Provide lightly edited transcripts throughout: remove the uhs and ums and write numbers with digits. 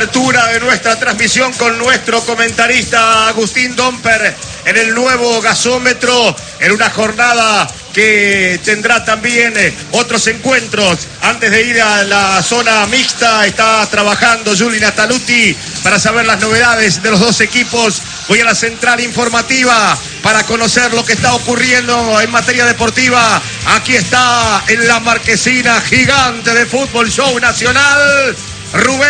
apertura de nuestra transmisión con nuestro comentarista Agustín Domper en el nuevo gasómetro, en una jornada que tendrá también otros encuentros. Antes de ir a la zona mixta, está trabajando Juli Nataluti para saber las novedades de los dos equipos. Voy a la central informativa para conocer lo que está ocurriendo en materia deportiva. Aquí está en la marquesina gigante de Fútbol Show Nacional, Rubén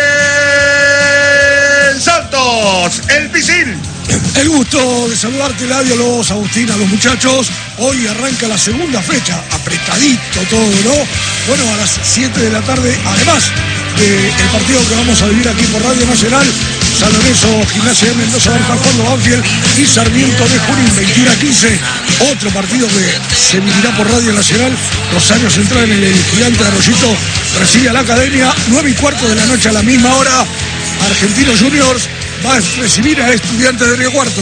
Santos, el Piscín. El gusto de saludarte, Eladio, los Agustín, a los muchachos. Hoy arranca la segunda fecha, apretadito todo, ¿no? Bueno, a las 7 de la tarde, además del partido que vamos a vivir aquí por Radio Nacional, San Lorenzo, Gimnasia de Mendoza, Barca Fondo, Banfield y Sarmiento de Junín, 21-15. Otro partido que se vivirá por Radio Nacional. Rosario Central, en el Gigante de Arroyito, recibe a la Academia, 9:15 de la noche a la misma hora. Argentinos Juniors va a recibir a Estudiantes de Río Cuarto.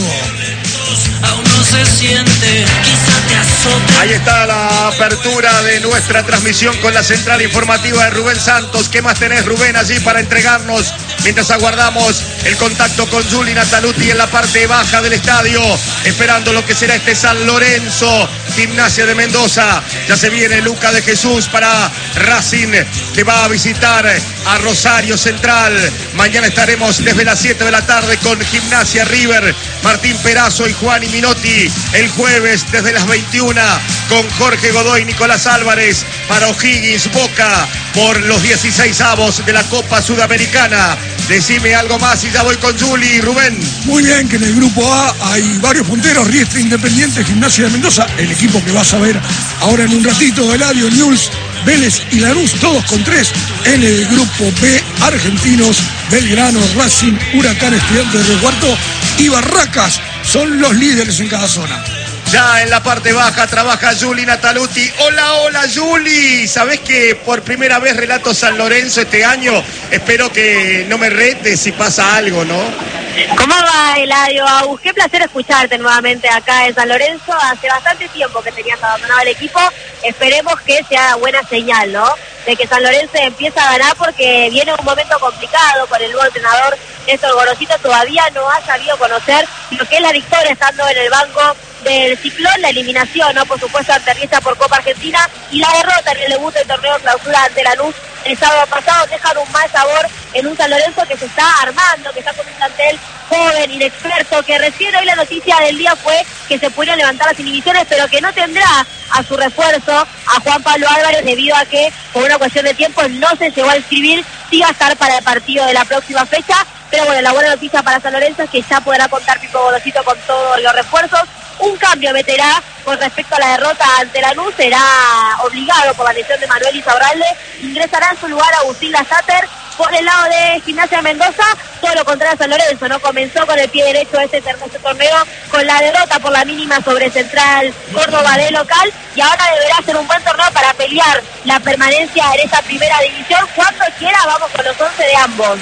Ahí está la apertura de nuestra transmisión con la central informativa de Rubén Santos. ¿Qué más tenés, Rubén, allí para entregarnos mientras aguardamos el contacto con Juli Nataluti en la parte baja del estadio, esperando lo que será este San Lorenzo, Gimnasia de Mendoza? Ya se viene Luca de Jesús para Racing, que va a visitar a Rosario Central. Mañana estaremos desde las 7 de la tarde con Gimnasia River, Martín Perazo y Juan y Minotti. El jueves desde las 21 con Jorge Godoy y Nicolás Álvarez para O'Higgins Boca por los 16avos de la Copa Sudamericana. Decime algo más y ya voy con Juli, Rubén. Muy bien, que en el grupo A hay varios punteros: Riestra, Independiente, Gimnasia de Mendoza, el equipo que vas a ver ahora en un ratito, Eladio, Newell's, Vélez y Lanús, todos con 3. En el grupo B, Argentinos, Belgrano, Racing, Huracán, Estudiantes de Río Cuarto y Barracas son los líderes en cada zona. Ya en la parte baja trabaja Juli Nataluti. Hola Juli. ¿Sabés que por primera vez relato San Lorenzo este año? Espero que no me retes si pasa algo, ¿no? ¿Cómo va, Eladio? Agus, qué placer escucharte nuevamente acá en San Lorenzo. Hace bastante tiempo que tenías abandonado el equipo. Esperemos que sea buena señal, ¿no? De que San Lorenzo empieza a ganar, porque viene un momento complicado con el nuevo entrenador Néstor Gorosito. Todavía no ha sabido conocer lo que es la victoria estando en el banco del Ciclón, la eliminación, ¿no? Por supuesto, ante Riestra por Copa Argentina, y la derrota en el debut del torneo clausura ante Lanús el sábado pasado dejan un mal sabor en un San Lorenzo que se está armando, que está con un plantel joven, inexperto, que recién hoy la noticia del día fue que se pudieron levantar las inhibiciones, pero que no tendrá a su refuerzo a Juan Pablo Álvarez, debido a que por una cuestión de tiempo no se llegó a inscribir. Sí va a estar para el partido de la próxima fecha, pero bueno, la buena noticia para San Lorenzo es que ya podrá contar Pipo Gorosito con todos los refuerzos. Un cambio meterá con respecto a la derrota ante Lanús, será obligado por la lesión de Manuel Izaurralde. Ingresará en su lugar Agustín Lasater. Por el lado de Gimnasia de Mendoza, todo lo contrario a San Lorenzo, ¿no? Comenzó con el pie derecho este torneo con la derrota por la mínima sobre Central Córdoba de local, y ahora deberá ser un buen torneo para pelear la permanencia en esa primera división. Cuando quiera vamos con los 11 de ambos.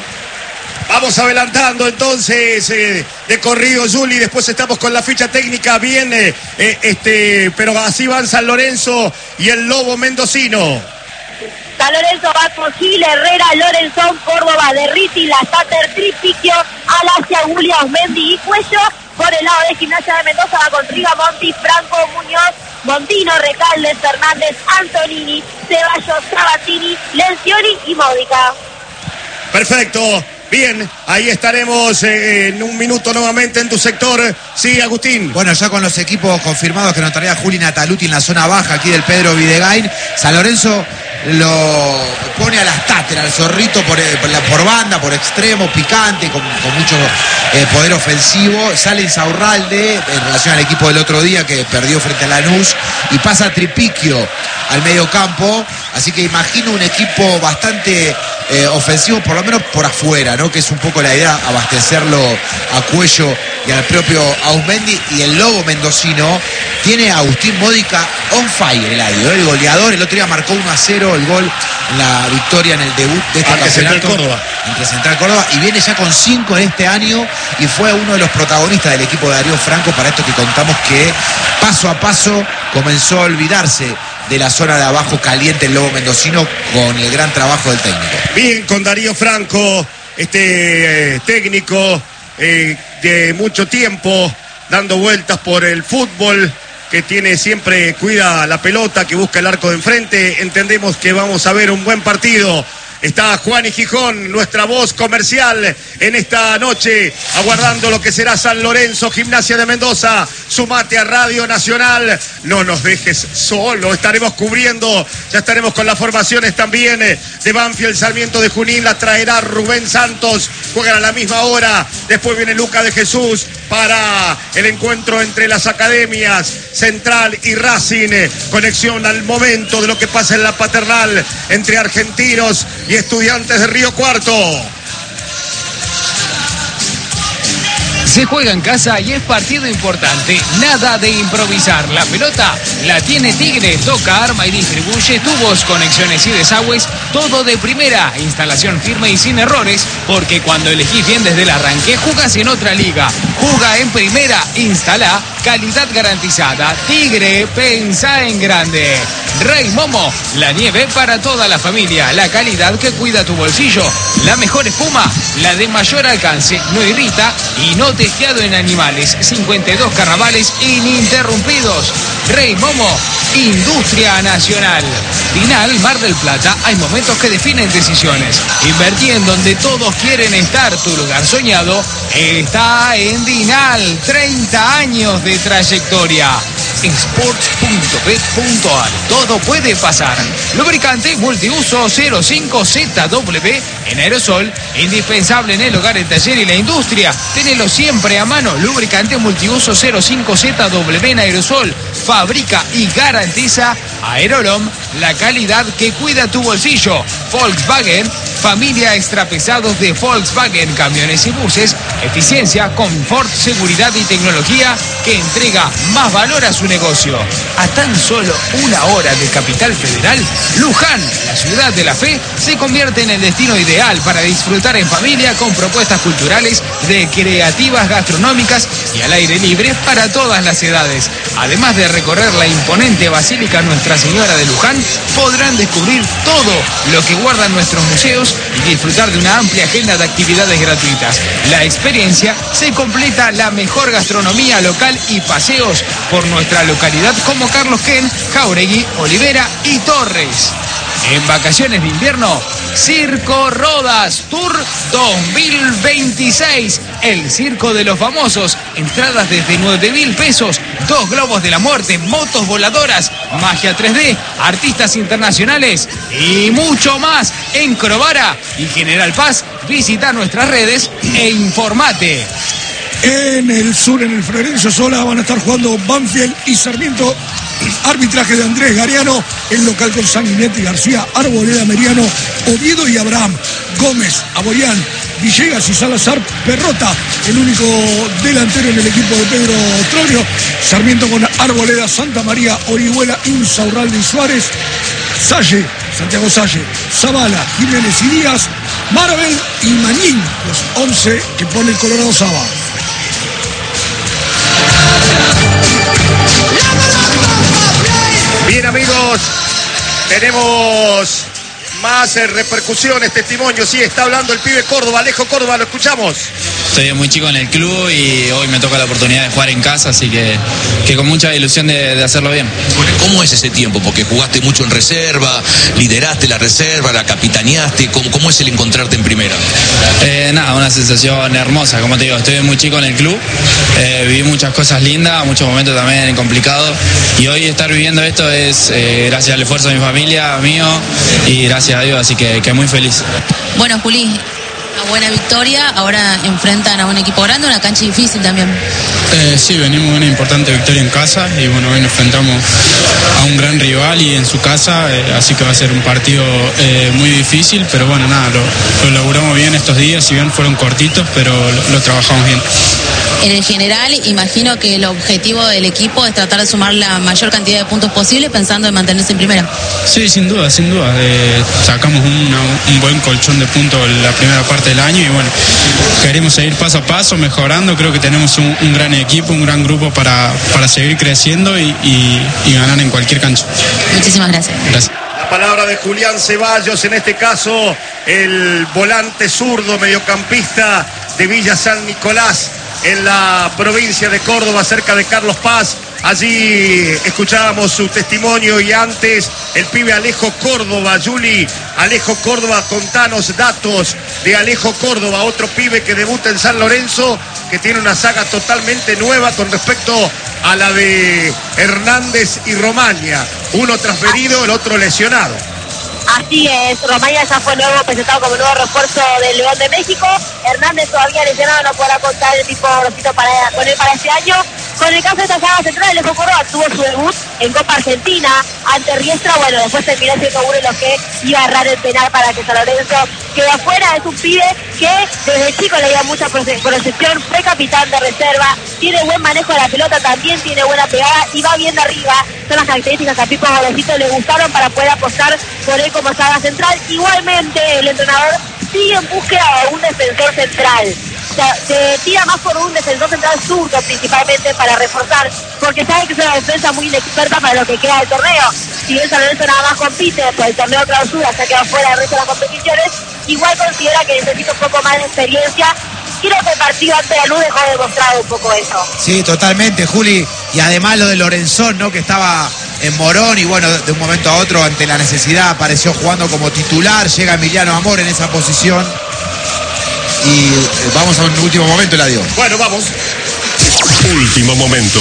Vamos adelantando entonces de corrido, Juli. Después estamos con la ficha técnica bien, pero así van San Lorenzo y el Lobo mendocino. San Lorenzo va con Gil, Herrera, Lorenzón, Córdoba, Derriti, Lasater, Tripiquio, Alacia, Williams, Mendy y Cuello. Por el lado de Gimnasia de Mendoza va con Rigamonti, Franco, Muñoz, Montino, Recaldes, Fernández, Antonini, Ceballos, Sabatini, Lencioni y Módica. Perfecto. Bien, ahí estaremos en un minuto nuevamente en tu sector. Sí, Agustín. Bueno, ya con los equipos confirmados que notaría Juli Nataluti en la zona baja aquí del Pedro Videgain, San Lorenzo lo pone a las táteras, al Zorrito por banda, por extremo, picante, con mucho poder ofensivo. Sale Insaurralde en relación al equipo del otro día que perdió frente a Lanús, y pasa Tripiquio al medio campo. Así que imagino un equipo bastante ofensivo, por lo menos por afuera, ¿no? Que es un poco la idea, abastecerlo a Cuello y al propio Ausmendi. Y el Lobo mendocino tiene a Agustín Módica on fire, el goleador. El otro día marcó 1-0 el gol en la victoria en el debut de este campeonato entre Central Córdoba, y viene ya con 5 en este año, y fue uno de los protagonistas del equipo de Darío Franco, para esto que contamos que paso a paso comenzó a olvidarse de la zona de abajo caliente el Lobo mendocino con el gran trabajo del técnico. Bien, con Darío Franco este técnico de mucho tiempo dando vueltas por el fútbol, que siempre cuida la pelota, que busca el arco de enfrente. Entendemos que vamos a ver un buen partido. Está Juan y Gijón, nuestra voz comercial en esta noche, aguardando lo que será San Lorenzo, Gimnasia de Mendoza. Sumate a Radio Nacional, no nos dejes solo, estaremos cubriendo, ya estaremos con las formaciones también de Banfield, Sarmiento de Junín, la traerá Rubén Santos, juegan a la misma hora, después viene Luca de Jesús para el encuentro entre las academias Central y Racing, conexión al momento de lo que pasa en la Paternal entre Argentinos y Estudiantes de Río Cuarto. Se juega en casa y es partido importante. Nada de improvisar. La pelota la tiene Tigre. Toca, arma y distribuye tubos, conexiones y desagües. Todo de primera. Instalación firme y sin errores. Porque cuando elegís bien desde el arranque, jugás en otra liga. Juga en primera. Instala. Calidad garantizada. Tigre, pensá en grande. Rey Momo. La nieve para toda la familia. La calidad que cuida tu bolsillo. La mejor espuma. La de mayor alcance. No irrita y no testeado en animales. 52 carnavales ininterrumpidos. Rey Momo, industria nacional. Dinal, Mar del Plata, hay momentos que definen decisiones. Invertí en donde todos quieren estar. Tu lugar soñado está en Dinal. 30 años de trayectoria. Sports.bet.ar. Todo puede pasar. Lubricante multiuso 05ZW en aerosol, indispensable en el hogar, el taller y la industria. Tenelo siempre a mano. Lubricante multiuso 05ZW en aerosol. Fabrica y garantiza Aerolom, la calidad que cuida tu bolsillo. Volkswagen, familia extrapesados de Volkswagen, camiones y buses. Eficiencia, confort, seguridad y tecnología que entrega más valor a su negocio. A tan solo 1 hora de Capital Federal, Luján, la ciudad de la fe, se convierte en el destino ideal para disfrutar en familia con propuestas culturales, recreativas, gastronómicas y al aire libre para todas las edades. Además de recorrer la imponente Basílica Nuestra Señora de Luján, podrán descubrir todo lo que guardan nuestros museos y disfrutar de una amplia agenda de actividades gratuitas. La experiencia se completa la mejor gastronomía local y paseos por nuestra localidad como Carlos Ken, Jauregui, Olivera y Torres. En vacaciones de invierno, Circo Rodas Tour 2026. El Circo de los Famosos. Entradas desde 9.000 pesos. 2 globos de la muerte, motos voladoras, magia 3D, artistas internacionales y mucho más. En Crovara y General Paz, visita nuestras redes e informate. En el sur, en el Florencio Sola, van a estar jugando Banfield y Sarmiento. Arbitraje de Andrés Gariano. El local con Sanguinetti, García, Arboleda, Meriano, Oviedo y Abraham. Gómez, Aboyán, Villegas y Salazar. Perrota, el único delantero en el equipo de Pedro Troglio. Sarmiento con Arboleda, Santa María, Orihuela, Insaurralde y Suárez. Salle, Santiago Salle, Zavala, Jiménez y Díaz, Marvel y Mañín. Los 11 que pone el Colorado Saba. Bien, amigos, tenemos más repercusiones, testimonios. Sí, está hablando el pibe Córdoba, Alejo Córdoba, lo escuchamos. Estoy muy chico en el club y hoy me toca la oportunidad de jugar en casa, así que con mucha ilusión de hacerlo bien. ¿Cómo es ese tiempo? Porque jugaste mucho en reserva, lideraste la reserva, la capitaneaste. ¿Cómo es el encontrarte en primera? Nada, una sensación hermosa, como te digo, estoy muy chico en el club, viví muchas cosas lindas, muchos momentos también complicados, y hoy estar viviendo esto es gracias al esfuerzo de mi familia, mío, y gracias a Dios, así que muy feliz. Bueno, Juli, una buena victoria, ahora enfrentan a un equipo grande, una cancha difícil también. Sí, venimos de una importante victoria en casa y bueno, hoy nos enfrentamos a un gran rival y en su casa, así que va a ser un partido muy difícil, pero bueno, nada, lo logramos bien estos días, si bien fueron cortitos, pero lo trabajamos bien. En el general, imagino que el objetivo del equipo es tratar de sumar la mayor cantidad de puntos posible pensando en mantenerse en primera. Sí, sin duda. Sacamos un buen colchón de puntos en la primera parte del año y bueno, queremos seguir paso a paso, mejorando. Creo que tenemos un gran equipo, un gran grupo para seguir creciendo y ganar en cualquier cancha. Muchísimas gracias. Gracias. La palabra de Julián Ceballos, en este caso el volante zurdo mediocampista de Villa San Nicolás en la provincia de Córdoba, cerca de Carlos Paz. Allí escuchábamos su testimonio y antes el pibe Alejo Córdoba. Juli, Alejo Córdoba, contanos datos de Alejo Córdoba, otro pibe que debuta en San Lorenzo, que tiene una saga totalmente nueva con respecto a la de Hernández y Romaña. Uno transferido, el otro lesionado. Así es, Romaña ya fue nuevo, presentado como nuevo refuerzo del León de México. Hernández todavía lesionado, no podrá contar el tipo Rosito con él para este año. Con el caso de esta saga central, Alejo Córdoba tuvo su debut en Copa Argentina ante Riestra. Bueno, después terminó siendo uno de los que iba a errar el penal para que San Lorenzo quedó afuera. Es un pibe que desde chico le dio mucha proyección, fue capitán de reserva, tiene buen manejo de la pelota, también tiene buena pegada y va bien de arriba. Son las características que a Pipo Gorosito le gustaron para poder apostar por él como saga central. Igualmente el entrenador sigue en búsqueda de un defensor central. O sea, se tira más por un defensor central zurdo principalmente para reforzar, porque sabe que es una defensa muy inexperta para lo que queda del torneo. Si bien San Lorenzo nada más compite por el torneo clausura, se ha quedado fuera del resto de las competiciones, igual considera que necesita un poco más de experiencia. Creo que el partido ante la Luz dejó demostrado un poco eso. Sí, totalmente, Juli. Y además lo de Lorenzón, ¿no? Que estaba en Morón y bueno, de un momento a otro, ante la necesidad, apareció jugando como titular. Llega Emiliano Amor en esa posición. Y vamos a un último momento, Eladio. Bueno, vamos. Último momento.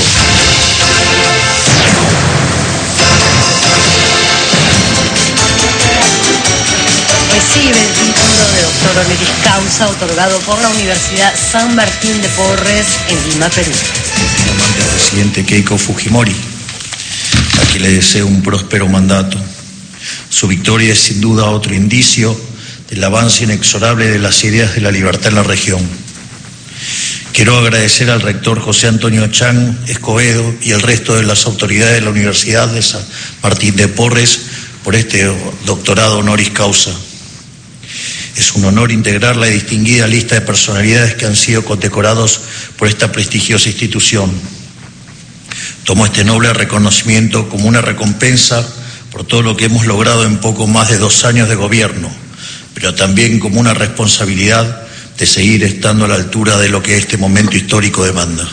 Recibe el título de doctor honoris causa otorgado por la Universidad San Martín de Porres en Lima, Perú. El presidente Keiko Fujimori, a quien le deseo un próspero mandato. Su victoria es sin duda otro indicio del avance inexorable de las ideas de la libertad en la región. Quiero agradecer al rector José Antonio Chan Escobedo y el resto de las autoridades de la Universidad de San Martín de Porres por este doctorado honoris causa. Es un honor integrar la distinguida lista de personalidades que han sido condecorados por esta prestigiosa institución. Tomo este noble reconocimiento como una recompensa por todo lo que hemos logrado en poco más de 2 años de gobierno, pero también como una responsabilidad de seguir estando a la altura de lo que este momento histórico demanda.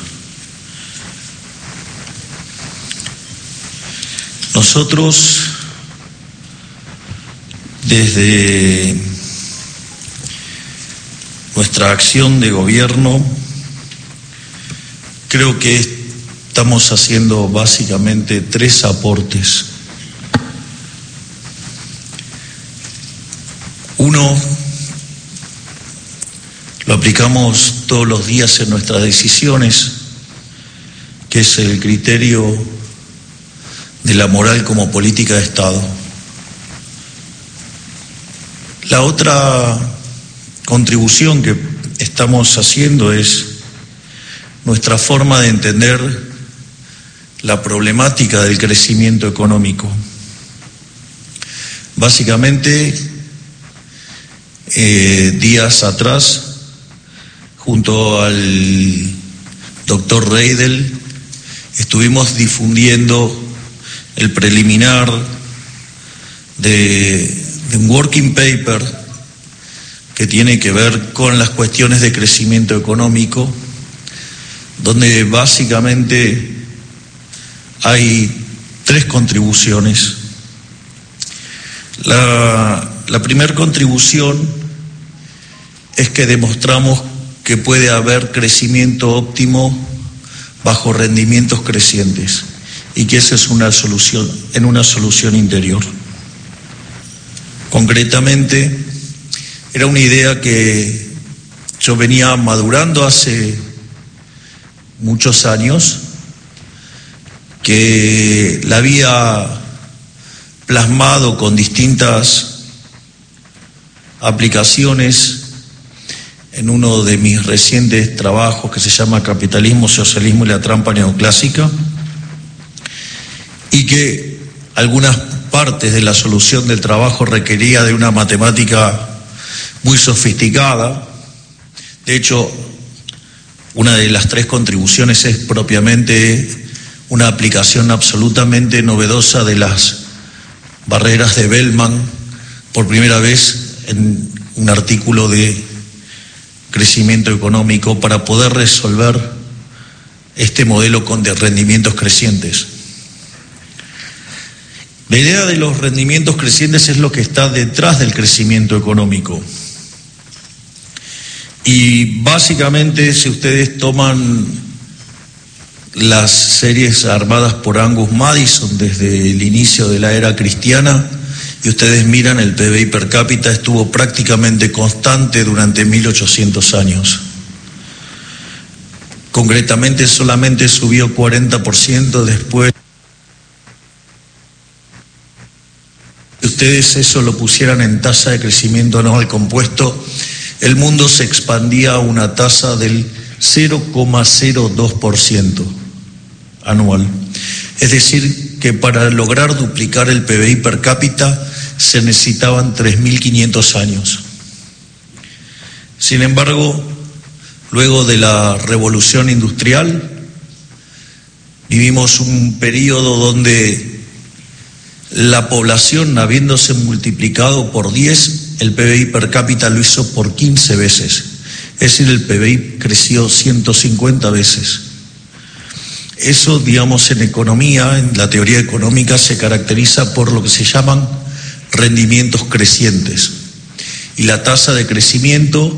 Nosotros, desde nuestra acción de gobierno, creo que estamos haciendo básicamente 3 aportes. Uno, lo aplicamos todos los días en nuestras decisiones, que es el criterio de la moral como política de Estado. La otra contribución que estamos haciendo es nuestra forma de entender la problemática del crecimiento económico. Básicamente, días atrás, junto al doctor Reidel, estuvimos difundiendo el preliminar de un working paper que tiene que ver con las cuestiones de crecimiento económico, donde básicamente hay 3 contribuciones. La primera contribución es que demostramos que puede haber crecimiento óptimo bajo rendimientos crecientes y que esa es una solución interior. Concretamente, era una idea que yo venía madurando hace muchos años, que la había plasmado con distintas aplicaciones en uno de mis recientes trabajos que se llama Capitalismo, Socialismo y la Trampa Neoclásica, y que algunas partes de la solución del trabajo requería de una matemática muy sofisticada. De hecho, una de las 3 contribuciones es propiamente una aplicación absolutamente novedosa de las barreras de Bellman por primera vez en un artículo de crecimiento económico para poder resolver este modelo de rendimientos crecientes. La idea de los rendimientos crecientes es lo que está detrás del crecimiento económico. Y básicamente, si ustedes toman las series armadas por Angus Madison desde el inicio de la era cristiana, y ustedes miran, el PBI per cápita estuvo prácticamente constante durante 1800 años. Concretamente solamente subió 40% después. Si ustedes eso lo pusieran en tasa de crecimiento anual compuesto, el mundo se expandía a una tasa del 0,02% anual. Es decir, que para lograr duplicar el PBI per cápita se necesitaban 3.500 años. Sin embargo, luego de la revolución industrial, vivimos un periodo donde la población, habiéndose multiplicado por 10, el PBI per cápita lo hizo por 15 veces. Es decir, el PBI creció 150 veces. Eso, digamos, en economía, en la teoría económica, se caracteriza por lo que se llaman rendimientos crecientes. Y la tasa de crecimiento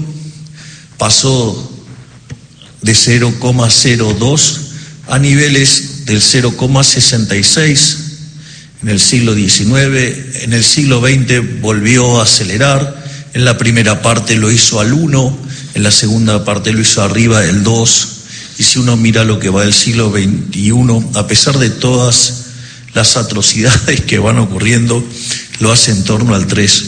pasó de 0,02 a niveles del 0,66 en el siglo XIX. En el siglo XX volvió a acelerar. En la primera parte lo hizo al 1, en la segunda parte lo hizo arriba del 2. Y si uno mira lo que va del siglo XXI, a pesar de todas las atrocidades que van ocurriendo, lo hace en torno al 3.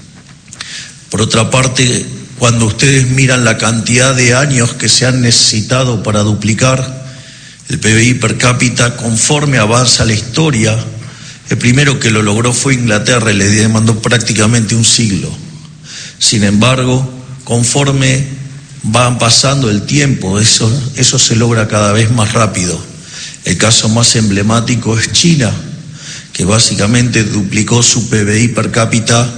Por otra parte, cuando ustedes miran la cantidad de años que se han necesitado para duplicar el PBI per cápita, conforme avanza la historia, el primero que lo logró fue Inglaterra, le demandó prácticamente un siglo. Sin embargo, conforme van pasando el tiempo, eso se logra cada vez más rápido. El caso más emblemático es China, que básicamente duplicó su PBI per cápita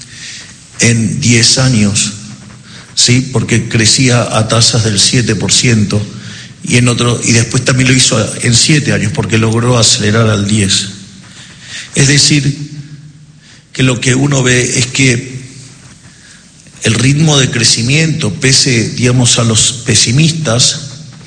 en 10 años, ¿sí? Porque crecía a tasas del 7%, y después también lo hizo en 7 años, porque logró acelerar al 10%. Es decir, que lo que uno ve es que el ritmo de crecimiento, pese, digamos, a los pesimistas,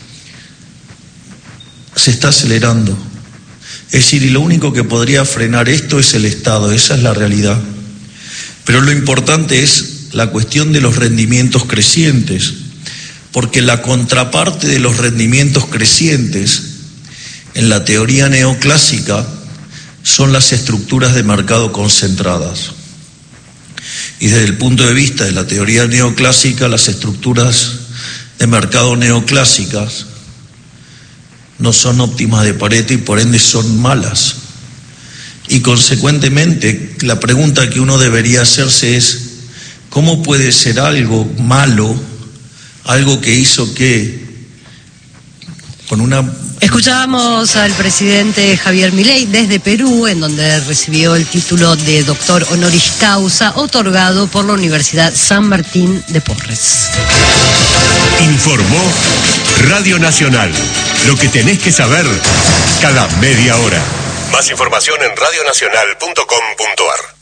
se está acelerando. Es decir, y lo único que podría frenar esto es el Estado, esa es la realidad. Pero lo importante es la cuestión de los rendimientos crecientes, porque la contraparte de los rendimientos crecientes en la teoría neoclásica son las estructuras de mercado concentradas. Y desde el punto de vista de la teoría neoclásica, las estructuras de mercado neoclásicas no son óptimas de Pareto y por ende son malas. Y consecuentemente, la pregunta que uno debería hacerse es, ¿cómo puede ser algo malo, algo que hizo que con una... Escuchábamos al presidente Javier Milei desde Perú, en donde recibió el título de doctor honoris causa otorgado por la Universidad San Martín de Porres. Informó Radio Nacional. Lo que tenés que saber cada media hora. Más información en radionacional.com.ar.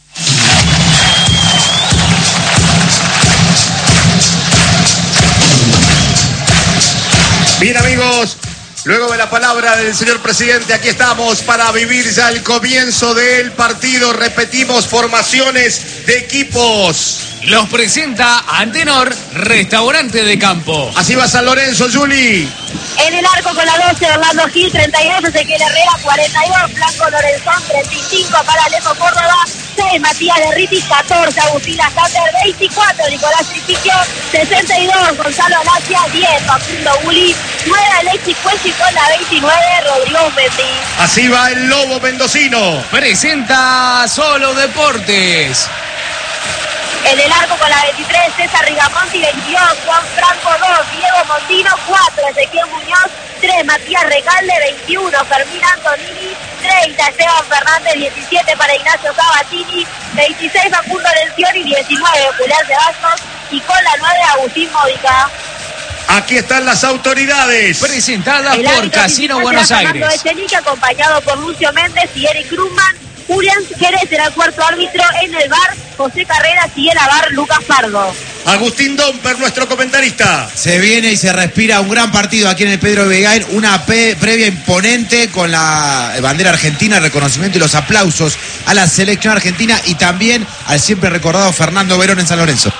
Bien, amigos, luego de la palabra del señor presidente, aquí estamos para vivir ya el comienzo del partido. Repetimos, formaciones de equipos. Los presenta Antenor, restaurante de campo. Así va San Lorenzo, Juli. En el arco con la 12, Orlando Gil, 32, Ezequiel Herrera, 42, Blanco Lorenzón, 35, para Alejo Córdoba, 6, Matías de Riti, 14, Agustina Sander, 24, Nicolás Tripiquio, 62, Gonzalo Alacia, 10, Facundo Guli, 9, Alexis Cuelli con la 29, Rodrigo Mendy. Así va el Lobo Mendocino. Presenta Solo Deportes. En el arco con la 23, César Rigamonti, 22, Juan Franco, 2, Diego Montino, 4, Ezequiel Muñoz, 3, Matías Recalde, 21, Fermín Antonini, 30 Esteban Fernández, 17 para Ignacio Sabatini, 26 Facundo Lencioni, 19 Julián Ceballos y con la 9 Agustín Módica. Aquí están las autoridades. Presentadas por Casino Buenos Aires. Fernando Echenique, acompañado por Lucio Méndez y Eric Krugman. Julián Jerez será el cuarto árbitro. En el VAR, José Carreras, y en la VAR, Lucas Pardo. Agustín Domper, nuestro comentarista. Se viene y se respira un gran partido aquí en el Pedro Videgain, una previa imponente con la bandera argentina, el reconocimiento y los aplausos a la selección argentina y también al siempre recordado Fernando Verón en San Lorenzo.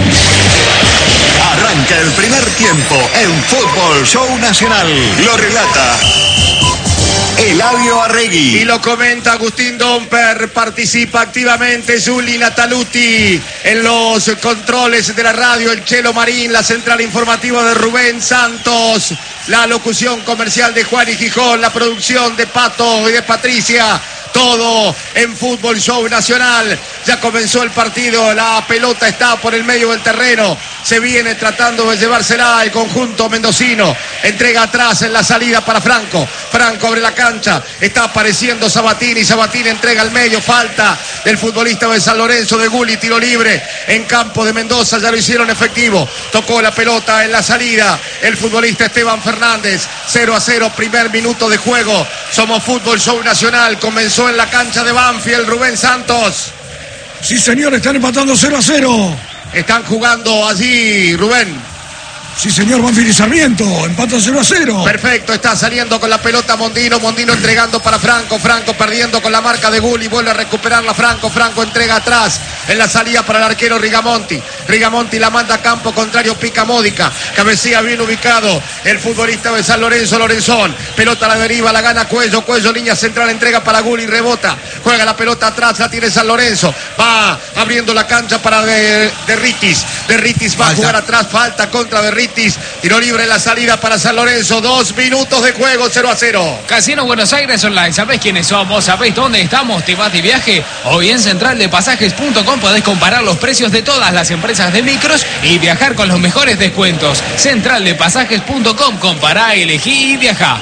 Arranca el primer tiempo en Fútbol Show Nacional. Lo relata Eladio Arregui. Y lo comenta Agustín Domper. Participa activamente Juli Nataluti en los controles de la radio, el Chelo Marín, la central informativa de Rubén Santos, la locución comercial de Juan y Gijón, la producción de Pato y de Patricia. Todo en Fútbol Show Nacional. Ya comenzó el partido, la pelota está por el medio del terreno. Se viene tratando de llevársela el conjunto mendocino. Entrega atrás en la salida para Franco. Franco abre la cancha. Está apareciendo Sabatini. Sabatini entrega al medio. Falta del futbolista de San Lorenzo, de Gulli. Tiro libre en campo de Mendoza. Ya lo hicieron efectivo. Tocó la pelota en la salida el futbolista Esteban Fernández. 0-0, primer minuto de juego. Somos Fútbol Show Nacional. Comenzó en la cancha de Banfield, Rubén Santos. Sí, señor, están empatando 0-0. Están jugando allí, Rubén. Sí, señor, Banfield y Sarmiento, empatan 0-0. Perfecto, está saliendo con la pelota Mondino, Mondino entregando para Franco, Franco perdiendo con la marca de Gulli, vuelve a recuperarla Franco, Franco entrega atrás en la salida para el arquero Rigamonti, Rigamonti la manda a campo contrario, pica Módica, cabecea bien ubicado el futbolista de San Lorenzo, Lorenzón, pelota a la deriva, la gana Cuello, línea central, entrega para Gulli, rebota, juega la pelota atrás, la tiene San Lorenzo, va abriendo la cancha para de Ritis va a jugar atrás, falta contra de tiro libre en la salida para San Lorenzo, 2 minutos de juego, 0-0. Casino Buenos Aires Online, ¿sabés quiénes somos? ¿Sabés dónde estamos? ¿Te vas de viaje? Hoy en centraldepasajes.com podés comparar los precios de todas las empresas de micros y viajar con los mejores descuentos. Centraldepasajes.com, compará, elegí y viajá.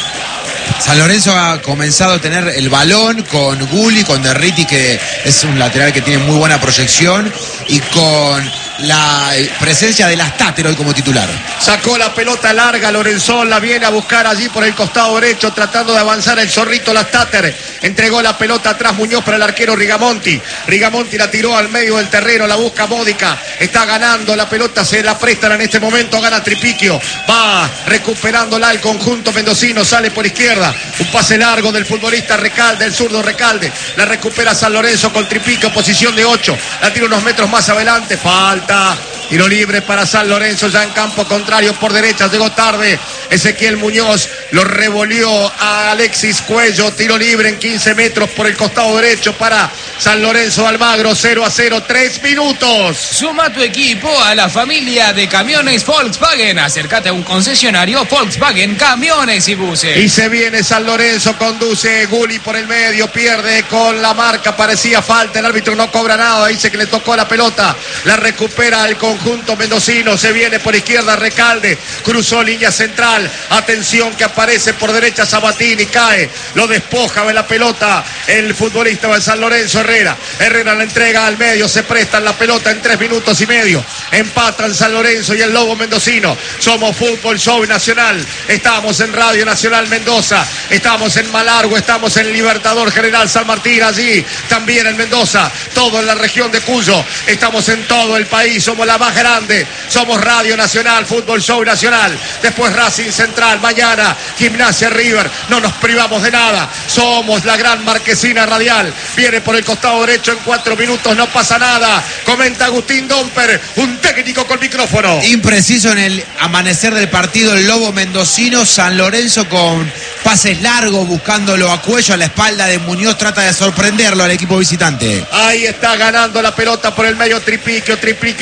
San Lorenzo ha comenzado a tener el balón con Gulli, con Derriti, que es un lateral que tiene muy buena proyección, y con la presencia de Lastáter hoy como titular. Sacó la pelota larga Lorenzón, la viene a buscar allí por el costado derecho, tratando de avanzar el zorrito Lastáter. Entregó la pelota atrás Muñoz para el arquero Rigamonti. Rigamonti la tiró al medio del terreno, la busca Módica. Está ganando la pelota, se la prestan en este momento, gana Tripiquio. Va recuperándola el conjunto mendocino, sale por izquierda. Un pase largo del futbolista Recalde, el zurdo Recalde. La recupera San Lorenzo con Tripiquio, posición de 8. La tira unos metros más adelante, falta. Tiro libre para San Lorenzo, ya en campo contrario por derecha, llegó tarde Ezequiel Muñoz, lo revolvió a Alexis Cuello, tiro libre en 15 metros por el costado derecho para San Lorenzo Almagro, 0-0, 3 minutos. Suma tu equipo a la familia de camiones Volkswagen, acércate a un concesionario Volkswagen, camiones y buses. Y se viene San Lorenzo, conduce Gulli por el medio, pierde con la marca, parecía falta, el árbitro no cobra nada, dice que le tocó la pelota, la recupera el conjunto mendocino, se viene por izquierda Recalde, cruzó línea central, atención que aparece por derecha Sabatini, cae, lo despoja de la pelota el futbolista de San Lorenzo Herrera la entrega al medio, se prestan la pelota en 3 minutos y medio, empatan San Lorenzo y el Lobo mendocino. Somos Fútbol Show Nacional, estamos en Radio Nacional Mendoza, estamos en Malargüe, estamos en Libertador General San Martín, allí también en Mendoza, todo en la región de Cuyo, estamos en todo el país, somos la más grande, somos Radio Nacional, Fútbol Show Nacional, después Racing Central, mañana Gimnasia River, no nos privamos de nada, somos la gran marquesina radial, viene por el costado derecho en 4 minutos, no pasa nada, comenta Agustín Domper, un técnico con micrófono. Impreciso en el amanecer del partido el Lobo mendocino, San Lorenzo con pases largos buscándolo a Cuello, a la espalda de Muñoz, trata de sorprenderlo al equipo visitante. Ahí está ganando la pelota por el medio Tripiquio, juega unos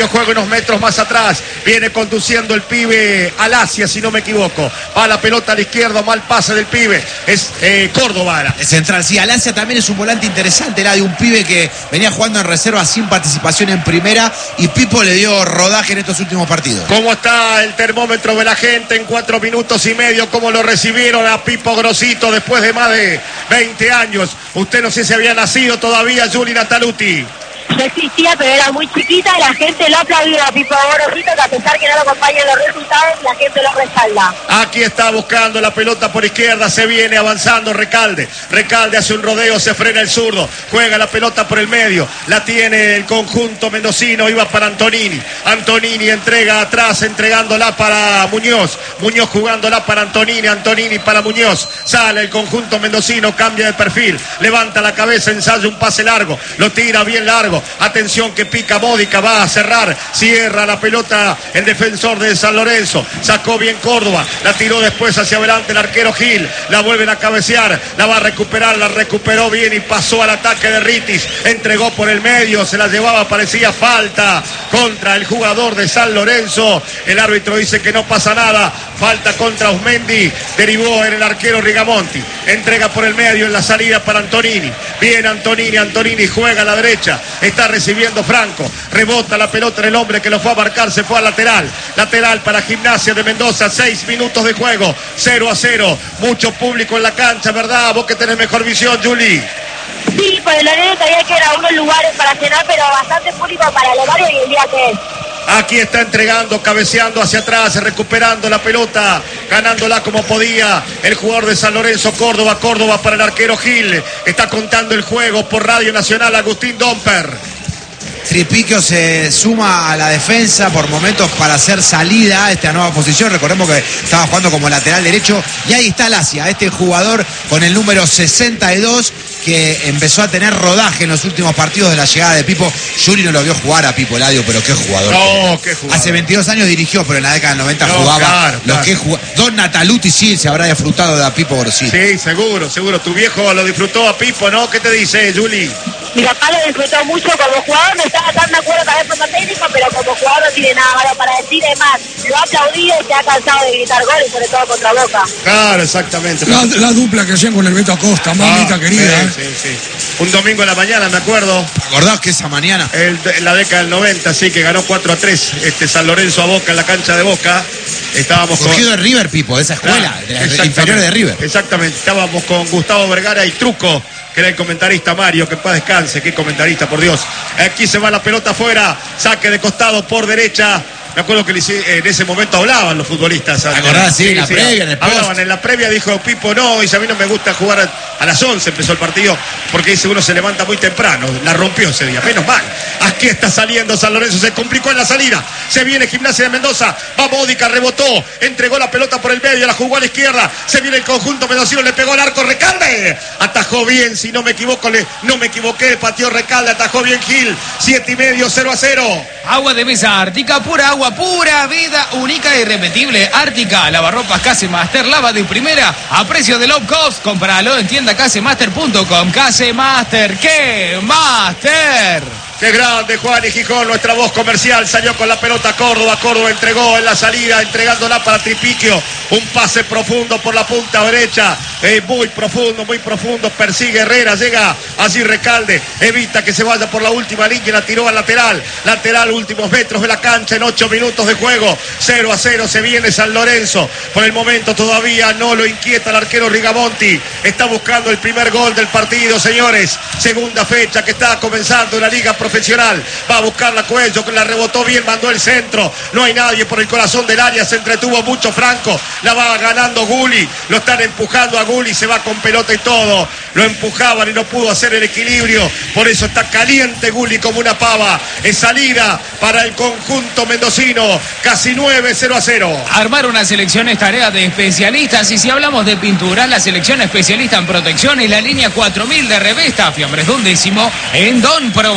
metros más atrás. Viene conduciendo el pibe Alasia, si no me equivoco. Va la pelota a la izquierda, mal pase del pibe. Es Córdoba. El central, sí, Alasia también es un volante interesante, era de un pibe que venía jugando en reserva sin participación en primera y Pipo le dio rodaje en estos últimos partidos. ¿Cómo está el termómetro de la gente en 4 minutos y medio? ¿Cómo lo recibieron a Pipo Grosito después de más de 20 años? Usted no sé si había nacido todavía, Juli Nataluti. No existía, pero era muy chiquita y la gente lo aplaudió a Pipo Grosito, que a pesar que no lo acompañan los resultados, la gente lo respalda. Aquí está buscando la pelota por izquierda, se viene avanzando Recalde. Recalde hace un rodeo, se frena el zurdo, juega la pelota por el medio, la tiene el conjunto mendocino, iba para Antonini. Antonini entrega atrás, entregándola para Muñoz. Muñoz jugándola para Antonini, Antonini para Muñoz. Sale el conjunto mendocino, cambia de perfil, levanta la cabeza, ensaya un pase largo, lo tira bien largo. Atención que pica Módica, va a cerrar, cierra la pelota el defensor de San Lorenzo, sacó bien Córdoba, la tiró después hacia adelante el arquero Gil, la vuelven a cabecear, la va a recuperar, la recuperó bien y pasó al ataque de Ritis, entregó por el medio, se la llevaba, parecía falta contra el jugador de San Lorenzo, el árbitro dice que no pasa nada, falta contra Osmendi, derivó en el arquero Rigamonti, entrega por el medio en la salida para Antonini, bien Antonini, Antonini juega a la derecha, está recibiendo Franco, rebota la pelota en el hombre que lo fue a marcar, se fue al lateral, lateral para Gimnasia de Mendoza, 6 minutos de juego, 0-0, mucho público en la cancha, ¿verdad? Vos que tenés mejor visión, Juli. Sí, por el horario todavía quedan algunos lugares para cenar, pero bastante público para el horario y el día que es. Aquí está entregando, cabeceando hacia atrás, recuperando la pelota, ganándola como podía el jugador de San Lorenzo, Córdoba, Córdoba para el arquero Gil. Está contando el juego por Radio Nacional Agustín Domper. Tripiquio se suma a la defensa por momentos para hacer salida a esta nueva posición. Recordemos que estaba jugando como lateral derecho. Y ahí está Alasia, este jugador con el número 62 que empezó a tener rodaje en los últimos partidos de la llegada de Pipo. Juli no lo vio jugar a Pipo Eladio, pero qué jugador. No, qué jugador. Hace 22 años dirigió, pero en la década del 90 jugaba. Claro, lo que Don Nataluti sí se habrá disfrutado de a Pipo Grosito. Sí, seguro. Tu viejo lo disfrutó a Pipo, ¿no? ¿Qué te dice, Juli? Mi papá lo disfrutó mucho como jugador, no estaba tan de acuerdo tal vez por lo técnico, pero como jugador no tiene nada malo para decir, es más, lo ha aplaudido y se ha cansado de gritar goles, sobre todo contra Boca. Claro, exactamente. La dupla que hacían con el Beto Acosta, mamita querida. Sí. Un domingo a la mañana, me acuerdo. ¿Acordás que esa mañana? En la década del 90, sí, que ganó 4-3 San Lorenzo a Boca en la cancha de Boca. Estábamos Cogido de River, Pipo, de esa escuela, de la inferior de River. Exactamente, estábamos con Gustavo Vergara y Truco, que era el comentarista Mario, que en paz descanse, qué comentarista, por Dios. Aquí se va la pelota afuera, saque de costado por derecha. Me acuerdo que en ese momento hablaban los futbolistas. ¿Acordás? Sí, en la previa, en el post. Hablaban en la previa, dijo Pipo, no, dice, a mí no me gusta jugar a las 11, empezó el partido, porque dice, uno se levanta muy temprano, la rompió ese día, menos mal. Aquí está saliendo San Lorenzo, se complicó en la salida, se viene Gimnasia de Mendoza, va Módica, rebotó, entregó la pelota por el medio, la jugó a la izquierda, se viene el conjunto mendocino, le pegó al arco Recalde, atajó bien, si no me equivoco, no me equivoqué, pateó Recalde, atajó bien Gil, 7,5, 0-0. Agua de mesa Ártica, pura agua, pura vida, única e irrepetible. Ártica, lavarropas Casemaster, lava de primera, a precio de low cost. Compralo en tienda casemaster.com. Casemaster, ¿qué? ¡Master! Qué grande Juan y Gijón, nuestra voz comercial, salió con la pelota Córdoba entregó en la salida, entregándola para Tripiquio, un pase profundo por la punta derecha, muy profundo, persigue Herrera, llega así Recalde, evita que se vaya por la última línea, la tiró al lateral, últimos metros de la cancha en 8 minutos de juego, 0-0, se viene San Lorenzo, por el momento todavía no lo inquieta el arquero Rigamonti, está buscando el primer gol del partido, señores, segunda fecha que está comenzando la Liga Profesional, va a buscar la Cuello, que la rebotó bien, mandó el centro, no hay nadie por el corazón del área, se entretuvo mucho Franco, la va ganando Guli, lo están empujando a Guli, se va con pelota y todo, lo empujaban y no pudo hacer el equilibrio, por eso está caliente Guli como una pava, es salida para el conjunto mendocino, casi 9-0-0. Armar una selección es tarea de especialistas y si hablamos de pintura, la selección especialista en protección es la línea 4000 de Revesta, fiambres de 1 décimo en Don Provolone.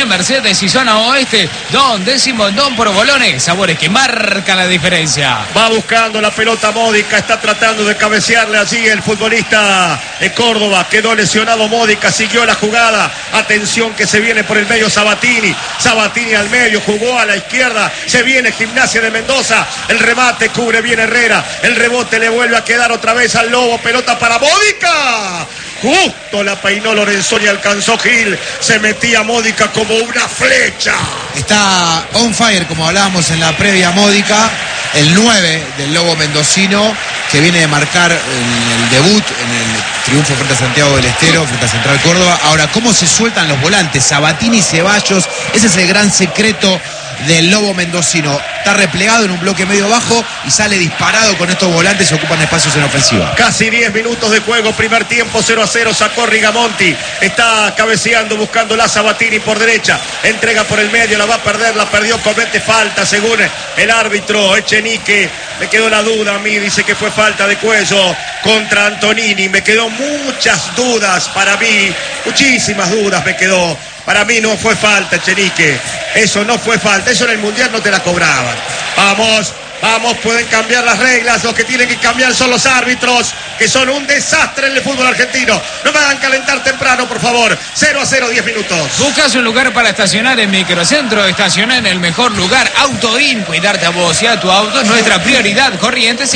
en Mercedes y zona oeste. Don Décimo, Don Provolone, sabores que marcan la diferencia. Va buscando la pelota Módica, está tratando de cabecearle allí el futbolista de Córdoba. Quedó lesionado Módica, siguió la jugada. Atención que se viene por el medio Sabatini. Sabatini al medio, jugó a la izquierda. Se viene Gimnasia de Mendoza. El remate cubre bien Herrera. El rebote le vuelve a quedar otra vez al Lobo. Pelota para Módica. Justo la peinó Lorenzoni, alcanzó Gil. Se metía Módica como una flecha. Está on fire, como hablábamos en la previa Módica, el 9 del Lobo mendocino, que viene de marcar el debut en el triunfo frente a Santiago del Estero, frente a Central Córdoba. Ahora, ¿cómo se sueltan los volantes? Sabatini y Ceballos, ese es el gran secreto del Lobo mendocino. Está replegado en un bloque medio bajo y sale disparado con estos volantes, ocupan espacios en ofensiva. Casi 10 minutos de juego, primer tiempo 0-0, sacó Rigamonti, está cabeceando, buscando la Sabatini por derecha, entrega por el medio, la va a perder, la perdió, comete falta según el árbitro Echenique. Me quedó la duda a mí, dice que fue falta de Cuello contra Antonini, me quedó muchas dudas para mí, muchísimas dudas me quedó. Para mí no fue falta, Echenique. Eso no fue falta. Eso en el Mundial no te la cobraban. Vamos, vamos, pueden cambiar las reglas. Los que tienen que cambiar son los árbitros, que son un desastre en el fútbol argentino. No me hagan calentar temprano, por favor. 0-0, 10 minutos. ¿Buscas un lugar para estacionar en Microcentro? Estaciona en el mejor lugar. Autoin, cuidarte a vos y a tu auto es nuestra prioridad. Corrientes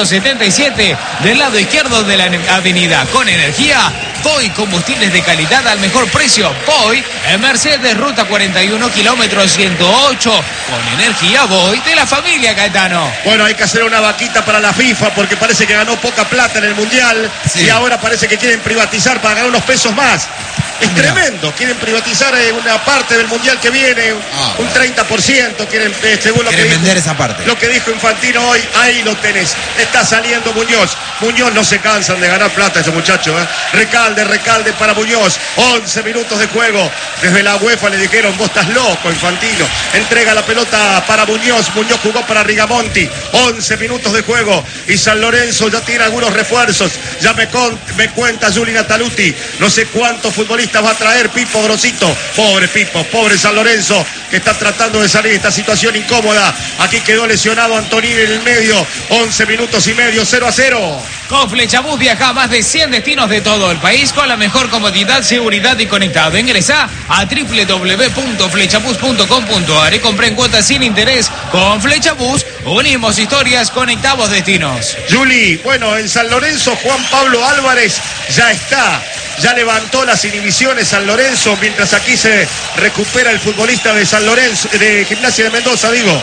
677, del lado izquierdo de la avenida. Con energía, Poi, combustibles de calidad al mejor precio. Poi, en Mercedes, ruta 41, kilómetro 108. Con energía, Voy, de la familia Caetano. Bueno, hay que hacer una vaquita para la FIFA porque parece que ganó poca plata en el Mundial. Sí. Y ahora parece que quieren privatizar para ganar unos pesos más. Es tremendo, quieren privatizar una parte del Mundial que viene, un 30%, quieren, según lo que dijo, vender esa parte. Lo que dijo Infantino hoy, ahí lo tenés. Está saliendo Muñoz. Muñoz no se cansan de ganar plata esos muchachos, ¿eh? Recalde para Muñoz. 11 minutos de juego. Desde la UEFA le dijeron, vos estás loco, Infantino. Entrega la pelota para Muñoz. Muñoz jugó para Rigamonti. 11 minutos de juego. Y San Lorenzo ya tiene algunos refuerzos. Ya me cuenta Juli Nataluti. No sé cuántos futbolistas va a traer Pipo Grosito. Pobre Pipo, pobre San Lorenzo, que está tratando de salir de esta situación incómoda. Aquí quedó lesionado Antonini en el medio. 11 minutos y medio, 0-0. Con Flechabús viaja a más de 100 destinos de todo el país con la mejor comodidad, seguridad y conectado. Ingresa a www.flechabús.com.ar y compra en cuotas sin interés. Con Flechabús unimos historias, conectamos destinos. Juli, bueno, en San Lorenzo Juan Pablo Álvarez ya está. Ya levantó las inhibiciones San Lorenzo, mientras aquí se recupera el futbolista de San Lorenzo, de Gimnasia de Mendoza, digo.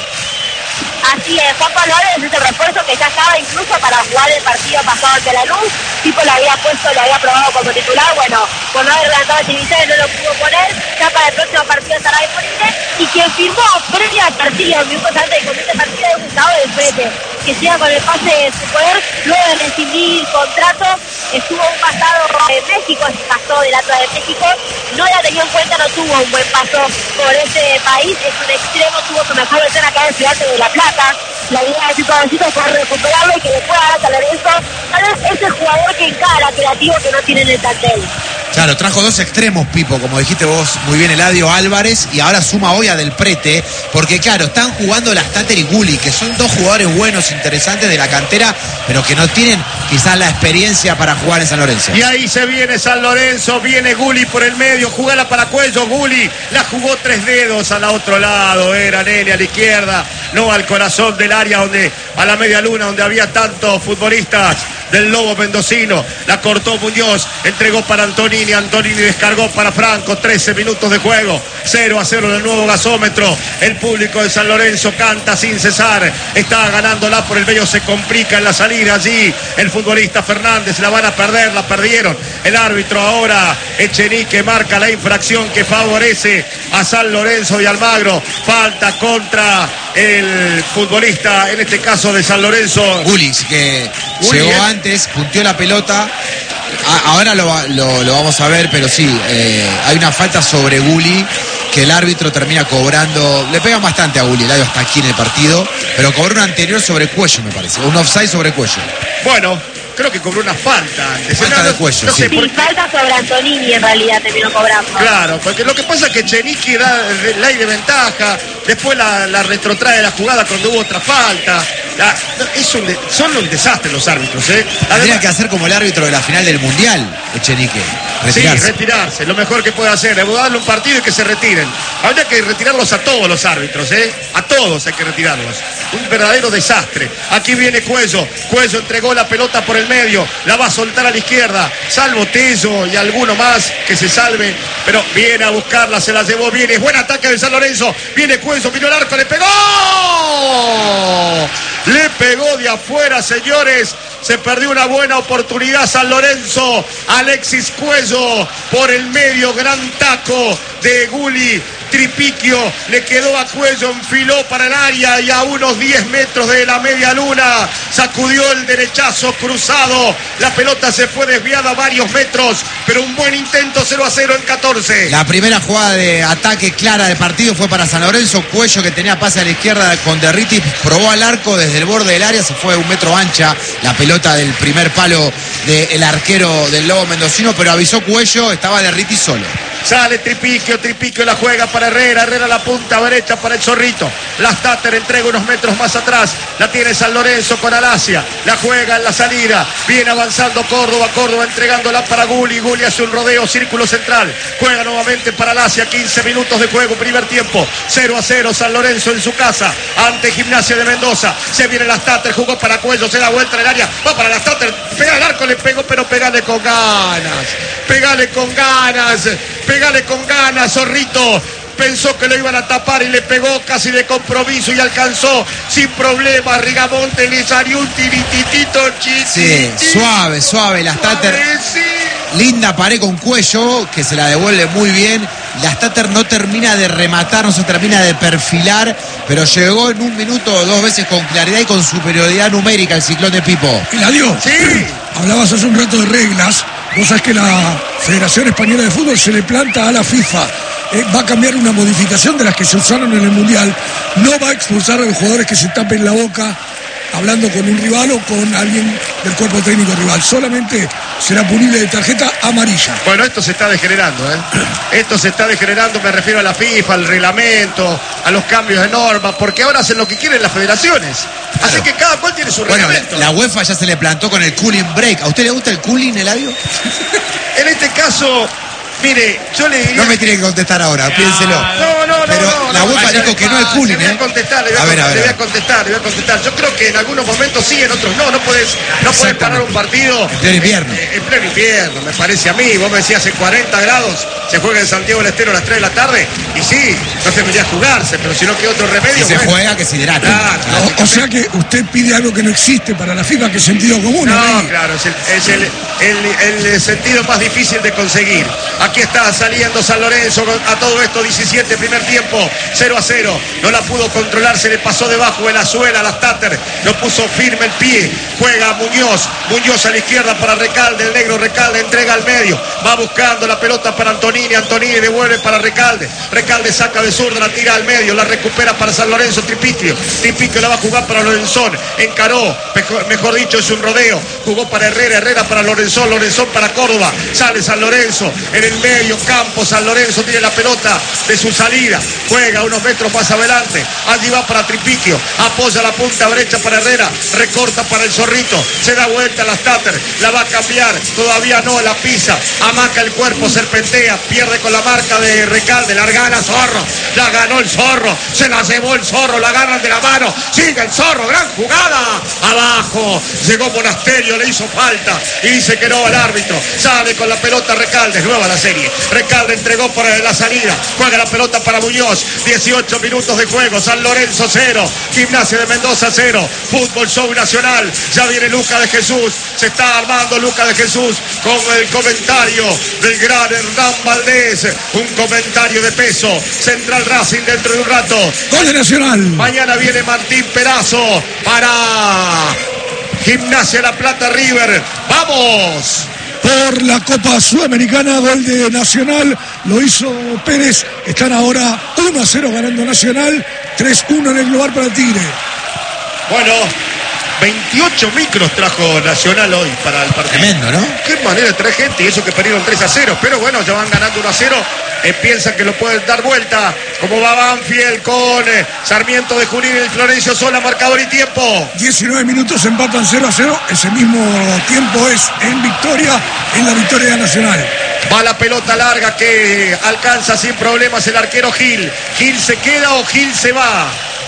Así es, Juan Pablo Álvarez es el refuerzo que ya estaba incluso para jugar el partido pasado ante Lanús. Tipo le había probado como titular, bueno, por no haber levantado las inhibiciones no lo pudo poner, ya para el próximo partido estará disponible. Y quien firmó previa al partido, minutos antes de que comience el partido, es Gustavo del Frete, que llega con el pase de su poder, luego de rescindir contrato, estuvo un pasado en México, se pasó del Atlas de México, no la tenía en cuenta, no tuvo un buen paso por ese país, es un extremo, tuvo su mejor versión acá en Ciudad de La Plata. La idea de Pipo Grosito es poder recuperarlo y que le pueda dar a San Lorenzo, tal vez ese jugador que encara creativo que no tiene en el plantel. Claro, trajo dos extremos, Pipo, como dijiste vos muy bien, Eladio Álvarez, y ahora suma hoy a Del Prete, porque claro, están jugando las Tater y Gulli, que son dos jugadores buenos, interesantes de la cantera, pero que no tienen quizás la experiencia para jugar en San Lorenzo. Y ahí se viene San Lorenzo, viene Gulli por el medio, jugala para Cuello, Gulli la jugó 3 dedos al otro lado, era Nene a la izquierda, no al corazón del área, donde a la media luna, donde había tantos futbolistas del Lobo mendocino. La cortó Muñoz, entregó para Antonini, Antonini descargó para Franco. 13 minutos de juego, 0-0 en el nuevo gasómetro. El público de San Lorenzo canta sin cesar, está ganándola por el medio, se complica en la salida allí el futbolista Fernández, la van a perder, la perdieron. El árbitro ahora, Echenique, marca la infracción que favorece a San Lorenzo de Almagro. Falta contra el futbolista, en este caso de San Lorenzo, Gullis, que llegó antes, punteó la pelota. Ahora lo vamos a ver, pero sí, hay una falta sobre Gulli que el árbitro termina cobrando. Le pegan bastante a Gulli, el hasta aquí en el partido, pero cobró un anterior sobre Cuello, me parece, un offside sobre Cuello. Bueno, creo que cobró una falta antes. Falta de Cuello, no sé, Sí, falta sobre Antonini en realidad terminó cobrando. Claro, porque lo que pasa es que Chenique da el aire de ventaja, después la retrotrae la jugada cuando hubo otra falta. Son un desastre los árbitros, ¿eh? Tendría que hacer como el árbitro de la final del Mundial, Echenique. Retirarse. Sí, retirarse, lo mejor que puede hacer, es darle un partido y que se retiren. Habría que retirarlos a todos los árbitros, ¿eh? A todos hay que retirarlos. Un verdadero desastre. Aquí viene Cuello entregó la pelota por el medio, la va a soltar a la izquierda, salvo Tello y alguno más que se salven, pero viene a buscarla, se la llevó, viene, buen ataque de San Lorenzo, viene Cuello, vino el arco, le pegó de afuera, señores. Se perdió una buena oportunidad San Lorenzo. Alexis Cuello por el medio, gran taco de Guli. Tripiquio le quedó a Cuello, enfiló para el área y a unos 10 metros de la media luna sacudió el derechazo cruzado. La pelota se fue desviada varios metros, pero un buen intento. 0-0 en 14. La primera jugada de ataque clara de partido fue para San Lorenzo. Cuello, que tenía pase a la izquierda con Derriti, probó al arco desde el borde del área, se fue 1 metro ancha la pelota del primer palo del arquero del Lobo Mendocino, pero avisó Cuello, estaba Derriti solo. Sale Tripiquio la juega para Herrera la punta derecha para el Zorrito. Las Tater entrega unos metros más atrás, la tiene San Lorenzo con Alasia, la juega en la salida, viene avanzando Córdoba entregándola para Guli hace un rodeo, círculo central, juega nuevamente para Alasia, 15 minutos de juego, primer tiempo, 0-0 San Lorenzo en su casa, ante Gimnasia de Mendoza. Se viene las Tater, jugó para Cuello, se da vuelta en el área, va para las Tater, pega el arco, le pegó, pero pegale con ganas, Zorrito. Pensó que lo iban a tapar y le pegó casi de compromiso y alcanzó sin problema. Rigamonte le salió un tirititito Sí, suave, las Tater. Linda pared con Cuello, que se la devuelve muy bien. Las Tater no termina de rematar, no se termina de perfilar, pero llegó en 1 minuto o 2 veces con claridad y con superioridad numérica el Ciclón de Pipo. Eladio, sí. Hablabas hace un rato de reglas. Vos sabés que la Federación Española de Fútbol se le planta a la FIFA. Va a cambiar una modificación de las que se usaron en el Mundial. No va a expulsar a los jugadores que se tapen la boca hablando con un rival o con alguien del cuerpo técnico rival. Solamente será punible de tarjeta amarilla. Bueno, esto se está degenerando, ¿eh? Esto se está degenerando, me refiero a la FIFA, al reglamento, a los cambios de normas, porque ahora hacen lo que quieren las federaciones. Claro. Así que cada cual tiene su reglamento. La UEFA ya se le plantó con el cooling break. ¿A usted le gusta el cooling, Eladio? En este caso, mire, yo le diría... No me tiene que contestar ahora, piénselo. Pero la UEFA dijo que no al cooling, le voy a contestar. Yo creo que en algunos momentos sí, en otros no. No puedes parar un partido... En pleno invierno. En pleno invierno, me parece a mí. Vos me decías, en 40 grados se juega en Santiago del Estero a las 3 de la tarde. Y sí, no se debería jugarse, pero si no queda otro remedio... Si se juega, que se hidrate. Claro, o sea que usted pide algo que no existe para la FIFA, que es sentido común. No, claro, es el sentido más difícil de conseguir. Aquí está saliendo San Lorenzo a todo esto, 17, primer tiempo, 0-0. No la pudo controlar, se le pasó debajo de la suela a las Tater. No puso firme el pie. Juega Muñoz a la izquierda para Recalde. El negro Recalde entrega al medio. Va buscando la pelota para Antonini devuelve para Recalde. Recalde saca de zurda, la tira al medio, la recupera para San Lorenzo. Tripiquio la va a jugar para Lorenzón. Encaró, mejor dicho, es un rodeo. Jugó para Herrera para Lorenzón para Córdoba. Sale San Lorenzo en el medio campo. San Lorenzo tiene la pelota de su salida, juega unos metros más adelante, allí va para Tripiquio, apoya la punta derecha para Herrera, recorta para el Zorrito, se da vuelta a las Tater, la va a cambiar, todavía no, la pisa, amaca el cuerpo, serpentea, pierde con la marca de Recalde, la gana Zorro, la ganó el Zorro, se la llevó el Zorro, la agarran de la mano, sigue el Zorro, gran jugada, abajo, llegó Monasterio, le hizo falta y dice que no al árbitro, sale con la pelota Recalde, nueva la serie. Recalde entregó para la salida, juega la pelota para Muñoz, 18 minutos de juego, San Lorenzo 0, Gimnasia de Mendoza 0, Fútbol Show Nacional, ya viene Lucas de Jesús, se está armando Lucas de Jesús con el comentario del gran Hernán Valdés, un comentario de peso, Central Racing dentro de un rato. Gol de Nacional. Mañana viene Martín Perazo para Gimnasia La Plata River, ¡vamos! Por la Copa Sudamericana, gol de Nacional, lo hizo Pérez. Están ahora 1-0 ganando Nacional, 3-1 en el global para Tigre. Bueno, 28 micros trajo Nacional hoy para el partido. Tremendo, ¿no? Qué manera de traer gente, y eso que perdieron 3-0, pero bueno, ya van ganando 1-0, piensan que lo pueden dar vuelta, como va Banfield con Sarmiento de Junín y Florencio Sola, marcador y tiempo. 19 minutos, empatan 0-0, ese mismo tiempo es en la victoria de Nacional. Va la pelota larga que alcanza sin problemas el arquero Gil. ¿Gil se queda o Gil se va?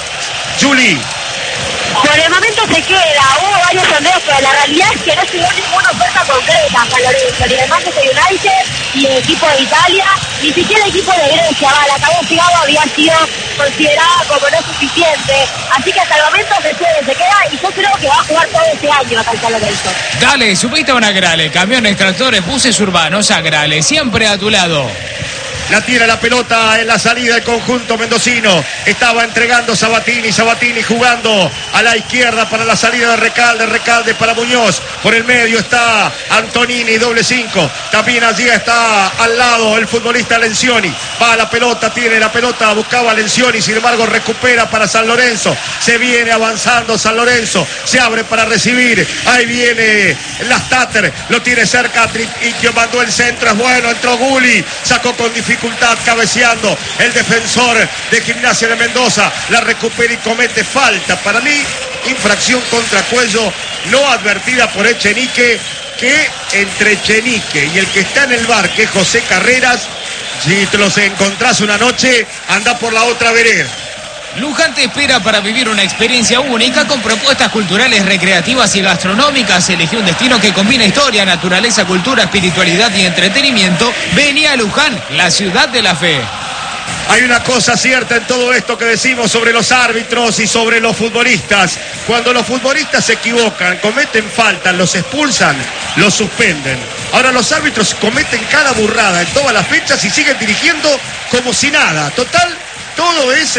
Juli. Por el momento se queda, hubo varios sondeos, pero la realidad es que no llegó ninguna oferta concreta a San Lorenzo, ni de Manchester United, ni el equipo de Italia, ni siquiera el equipo de Grecia. La Cabo Chicago había sido considerada como no suficiente, así que hasta el momento se queda, y yo creo que va a jugar todo este año acá en San Lorenzo. Dale, subite a una Grale, camiones, tractores, buses urbanos, a Grale, siempre a tu lado. La tira la pelota en la salida del conjunto mendocino. Estaba entregando Sabatini jugando a la izquierda para la salida de Recalde para Muñoz. Por el medio está Antonini, doble 5. También allí está al lado el futbolista Lencioni. Va la pelota, tiene la pelota, buscaba Lencioni, sin embargo recupera para San Lorenzo. Se viene avanzando San Lorenzo, se abre para recibir. Ahí viene Lastater, lo tiene cerca y que mandó el centro, es bueno, entró Gulli, sacó con dificultad, cabeceando el defensor de Gimnasia de Mendoza, la recupera y comete falta. Para mí, infracción contra Cuello no advertida por Echenique, que entre Echenique y el que está en el bar, que es José Carreras, si te los encontrás una noche, anda por la otra vereda. Luján te espera para vivir una experiencia única con propuestas culturales, recreativas y gastronómicas. Elegí un destino que combina historia, naturaleza, cultura, espiritualidad y entretenimiento. Vení a Luján, la ciudad de la fe. Hay una cosa cierta en todo esto que decimos sobre los árbitros y sobre los futbolistas. Cuando los futbolistas se equivocan, cometen faltas, los expulsan, los suspenden. Ahora los árbitros cometen cada burrada en todas las fechas y siguen dirigiendo como si nada. Total, todo es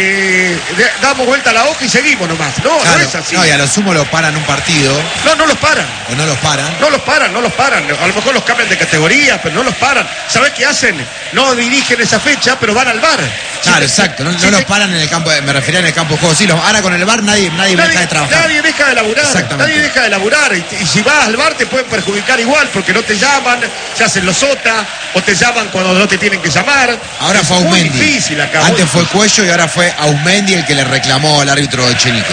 damos vuelta a la hoja y seguimos nomás. No, claro, no es así. No, y a lo sumo lo paran un partido. No los paran. O no los paran. No los paran. A lo mejor los cambian de categoría, pero no los paran. ¿Sabés qué hacen? No dirigen esa fecha, pero van al VAR. Claro, exacto. No los paran en el campo, me refería en el campo de juego. Sí, ahora con el VAR nadie deja de trabajar. Nadie deja de laburar. Nadie deja de laburar. Y si vas al VAR te pueden perjudicar igual, porque no te llaman, se hacen los sota, o te llaman cuando no te tienen que llamar. Ahora fue Aumendi. Muy difícil acá. Antes fue Cuello y ahora fue Aumendi el que le reclamó al árbitro de Echenique.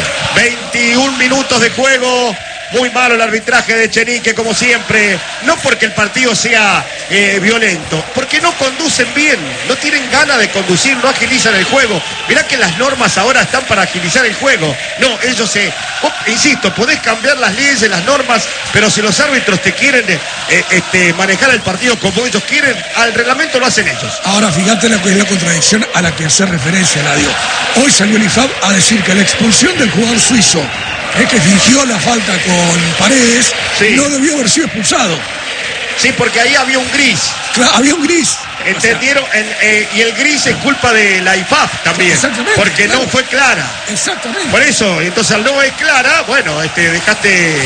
21 minutos de juego. Muy malo el arbitraje de Echenique, como siempre. No porque el partido sea violento, porque no conducen bien, no tienen ganas de conducir, no agilizan el juego. Mirá que las normas ahora están para agilizar el juego. No, ellos insisto, podés cambiar las leyes, las normas, pero si los árbitros te quieren manejar el partido como ellos quieren, al reglamento lo hacen ellos. Ahora fíjate la contradicción a la que hace referencia, Eladio. Hoy salió el IFAB a decir que la expulsión del jugador suizo, que fingió la falta con Paredes, sí, no debió haber sido expulsado. Sí, porque ahí había un gris. Claro, había un gris. ¿Entendieron? Y el gris es culpa de la IFAB también. Exactamente. Porque claro, no fue clara. Exactamente. Por eso, entonces al no es clara, bueno, dejaste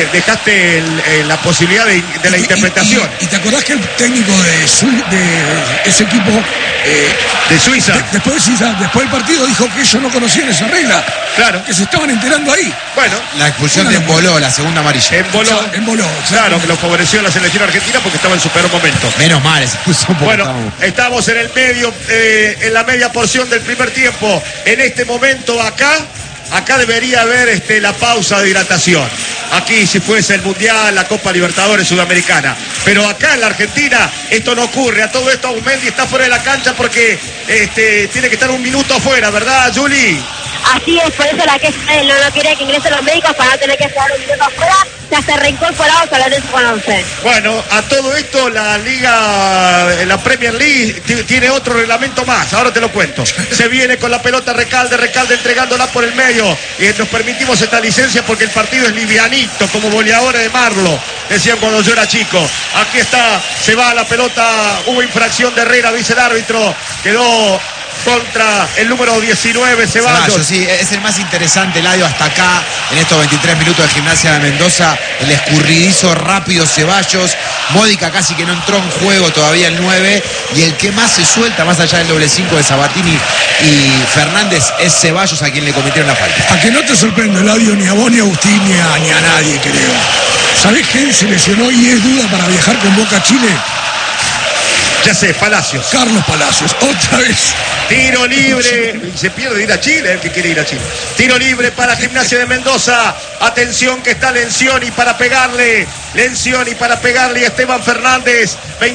la posibilidad de la interpretación. ¿Y te acordás que el técnico de ese equipo de Suiza, después del partido dijo que ellos no conocían esa regla? Claro. Que se estaban enterando ahí. Bueno. La expulsión de Emboló, la segunda amarilla. Emboló. Claro, que lo favoreció la selección argentina porque estaba en su peor momento. Menos mal, se puso un poco. Bueno, estamos en el medio, en la media porción del primer tiempo. En este momento acá debería haber la pausa de hidratación. Aquí si fuese el Mundial, la Copa Libertadores Sudamericana. Pero acá en la Argentina esto no ocurre. A todo esto Aumendi está fuera de la cancha porque tiene que estar un minuto afuera, ¿verdad, Juli? Así es, por eso la que él no quería que ingresen los médicos para no tener que estar un minuto afuera. Ya se reincorporado a Lorenzo con 11. Bueno, a todo esto la la Premier League tiene otro reglamento más, ahora te lo cuento. Se viene con la pelota Recalde entregándola por el medio y nos permitimos esta licencia porque el partido es livianito, como goleadores de Marlo, decían cuando yo era chico. Aquí está, se va la pelota, hubo infracción de Herrera, dice el árbitro, quedó contra el número 19, Ceballos. Sí, es el más interesante, Eladio, hasta acá, en estos 23 minutos de Gimnasia de Mendoza, el escurridizo rápido Ceballos, Módica casi que no entró en juego todavía el 9, y el que más se suelta, más allá del doble 5 de Sabatini y Fernández, es Ceballos, a quien le cometieron la falta. A que no te sorprende, Eladio, ni a vos, ni a Agustín, ni a nadie, creo. ¿Sabés quién se lesionó y es duda para viajar con Boca a Chile? Ya sé, Palacios. Carlos Palacios, otra vez. Tiro libre. Se pierde ir a Chile, el que quiere ir a Chile. Tiro libre para Gimnasia de Mendoza. Atención que está Lencioni para pegarle. Lencioni para pegarle a Esteban Fernández.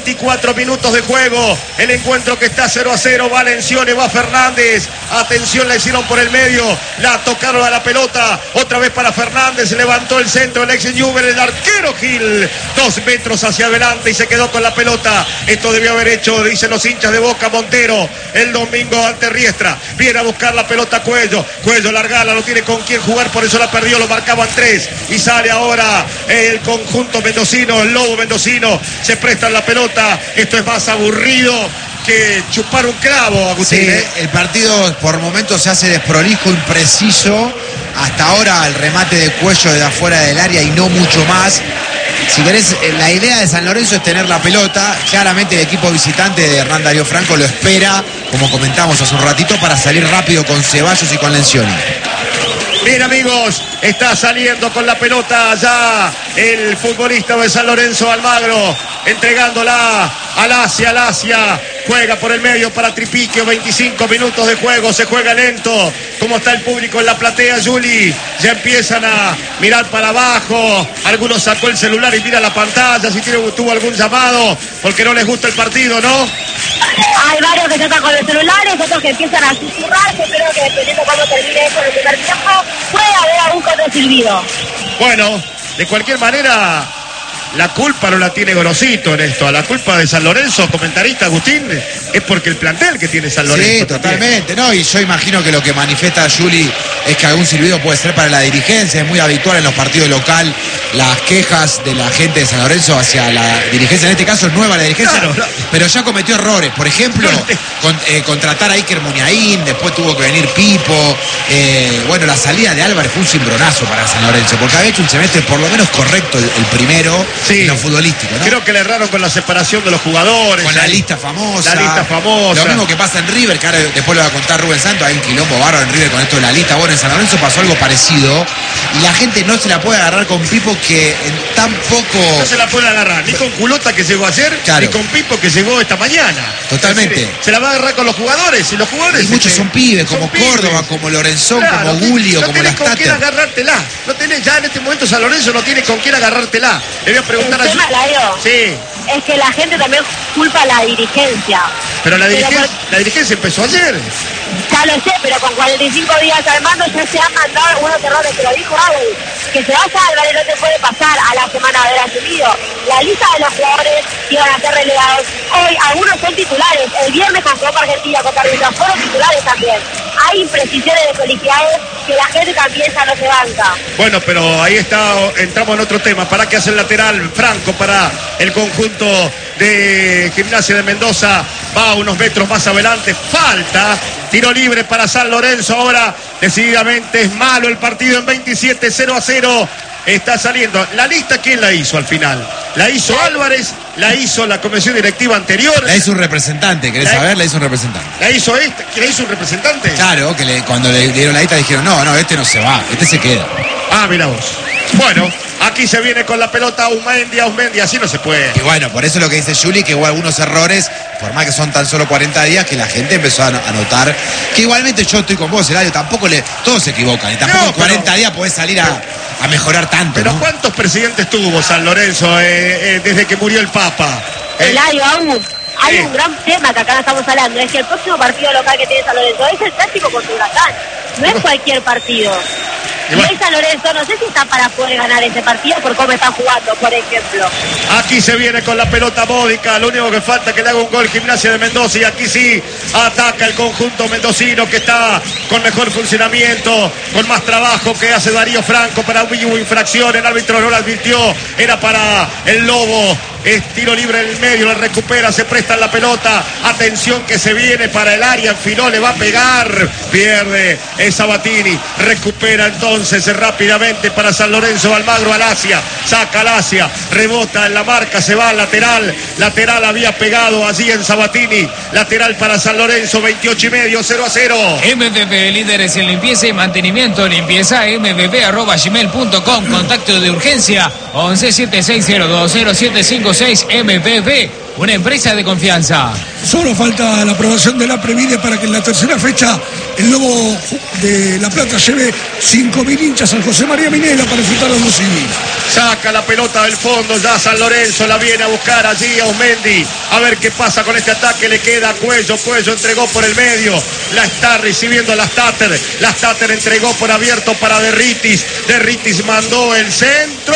24 minutos de juego. El encuentro que está 0-0. Va Lencioni, va Fernández. Atención, la hicieron por el medio. La tocaron a la pelota. Otra vez para Fernández. Levantó el centro el ex Newell. El arquero Gil. 2 metros hacia adelante y se quedó con la pelota. Esto debió haber hecho, dicen los hinchas de Boca, Montero el domingo ante Riestra. Viene a buscar la pelota Cuello. Cuello largala, no tiene con quién jugar, por eso la perdió, lo marcaban 3. Y sale ahora el conjunto mendocino, el Lobo mendocino. Se presta la pelota. Esto es más aburrido que chupar un clavo, Agustín. Sí, el partido por momentos se hace desprolijo, impreciso. Hasta ahora el remate de Cuello de afuera del área y no mucho más. Si querés, la idea de San Lorenzo es tener la pelota. Claramente el equipo visitante de Hernán Darío Franco lo espera, como comentamos hace un ratito, para salir rápido con Ceballos y con Lencioni. Bien, amigos, está saliendo con la pelota ya el futbolista de San Lorenzo, Almagro, entregándola al Asia, juega por el medio para Tripiquio, 25 minutos de juego, se juega lento. ¿Cómo está el público en la platea, Juli? Ya empiezan a mirar para abajo, algunos sacó el celular y mira la pantalla, si tuvo algún llamado, porque no les gusta el partido, ¿no? Hay varios que sacan con los celulares, otros que empiezan a susurrarse, pero que dependiendo cómo termine eso en el primer tiempo, puede haber algún contra silbido. Bueno, de cualquier manera, la culpa no la tiene Gorosito en esto. La culpa de San Lorenzo, comentarista Agustín, es porque el plantel que tiene San Lorenzo. Sí, totalmente, ¿no? Y yo imagino que lo que manifiesta Juli es que algún silbido puede ser para la dirigencia. Es muy habitual en los partidos local las quejas de la gente de San Lorenzo hacia la dirigencia. En este caso es nueva la dirigencia, claro, pero ya cometió errores. Por ejemplo, contratar a Iker Muniaín, después tuvo que venir Pipo. Bueno, la salida de Álvarez fue un cimbronazo para San Lorenzo, porque había hecho un semestre por lo menos correcto el primero. Sí, en lo futbolístico, ¿no? Creo que le erraron con la separación de los jugadores. Con la lista famosa. La lista famosa. Lo mismo que pasa en River, que ahora después lo va a contar Rubén Santos. Hay un quilombo bárbaro en River con esto de la lista. Bueno, en San Lorenzo pasó algo parecido. Y la gente no se la puede agarrar con Pipo, que en tan poco... No se la puede agarrar ni con Culota, que llegó ayer, claro, ni con Pipo, que llegó esta mañana. Totalmente. Es decir, se la va a agarrar con los jugadores. Y los jugadores... Y muchos son pibes, como Córdoba, como Lorenzón, claro, como Julio, no como Las con quién agarrártela. No tenés, ya en este momento San Lorenzo no tiene con quién agarrártela. Le voy a preguntar a... Sí. Es que la gente también culpa a la dirigencia. Pero la dirigencia empezó ayer. Ya lo sé, pero con 45 días al mando ya se han mandado algunos errores, que lo dijo Raúl. Que se vaya Álvarez no te puede pasar a la semana de haber asumido. La lista de los jugadores que iban a ser relegados, hoy algunos son titulares. El viernes con Copa Argentina, Copa Argentina, fueron titulares también. Hay imprecisiones de colegiados que la gente también ya no se banca. Bueno, pero ahí está, entramos en otro tema. ¿Para qué hace el lateral Franco para el conjunto de Gimnasia de Mendoza? Va unos metros más adelante, falta, tiro libre para San Lorenzo. Ahora decididamente es malo el partido en 27, 0-0. Está saliendo. La lista, ¿quién la hizo al final? ¿La hizo Álvarez? ¿La hizo la comisión directiva anterior? La hizo un representante, ¿querés saber? La hizo un representante. ¿La hizo este? ¿La hizo un representante? Claro, que cuando le dieron la lista dijeron, no, este no se va, este se queda. Ah, mira vos. Bueno, aquí se viene con la pelota Ausmendi, así no se puede. Y bueno, por eso es lo que dice Juli, que hubo algunos errores, por más que son tan solo 40 días, que la gente empezó a notar. Que igualmente yo estoy con vos, Eladio, todos se equivocan, y tampoco en 40 días podés salir a mejorar tanto. Pero ¿no? ¿cuántos presidentes tuvo San Lorenzo desde que murió el Papa? Eladio, hay un gran tema que acá estamos hablando, es que el próximo partido local que tiene San Lorenzo es el clásico contra Huracán, no es cualquier partido. Y hoy San Lorenzo no sé si está para poder ganar ese partido por cómo están jugando, por ejemplo. Aquí se viene con la pelota Módica, lo único que falta es que le haga un gol Gimnasia de Mendoza, y aquí sí ataca el conjunto mendocino, que está con mejor funcionamiento, con más trabajo, que hace Darío Franco. Para hubo infracción, el árbitro no la advirtió, era para el Lobo Es tiro libre en el medio, la recupera, se presta la pelota. Atención que se viene para el área, enfiló, le va a pegar. Pierde Sabatini. Recupera entonces rápidamente para San Lorenzo. Almagro, Alasia. Saca Alasia. Rebota en la marca, se va al lateral. Lateral había pegado allí en Sabatini. Lateral para San Lorenzo, 28,5, 0-0. MVV, líderes en limpieza y mantenimiento. Limpieza mvv@gmail.com. Contacto de urgencia 1176020756. MVV, una empresa de confianza. Solo falta la aprobación de la Previde para que en la tercera fecha el Lobo de La Plata lleve 5.000 hinchas al José María Minela para disfrutar de los civiles. Saca la pelota del fondo, ya San Lorenzo la viene a buscar allí a Osmendi. A ver qué pasa con este ataque, le queda Cuello entregó por el medio, la está recibiendo Las Tater entregó por abierto para Derritis mandó el centro.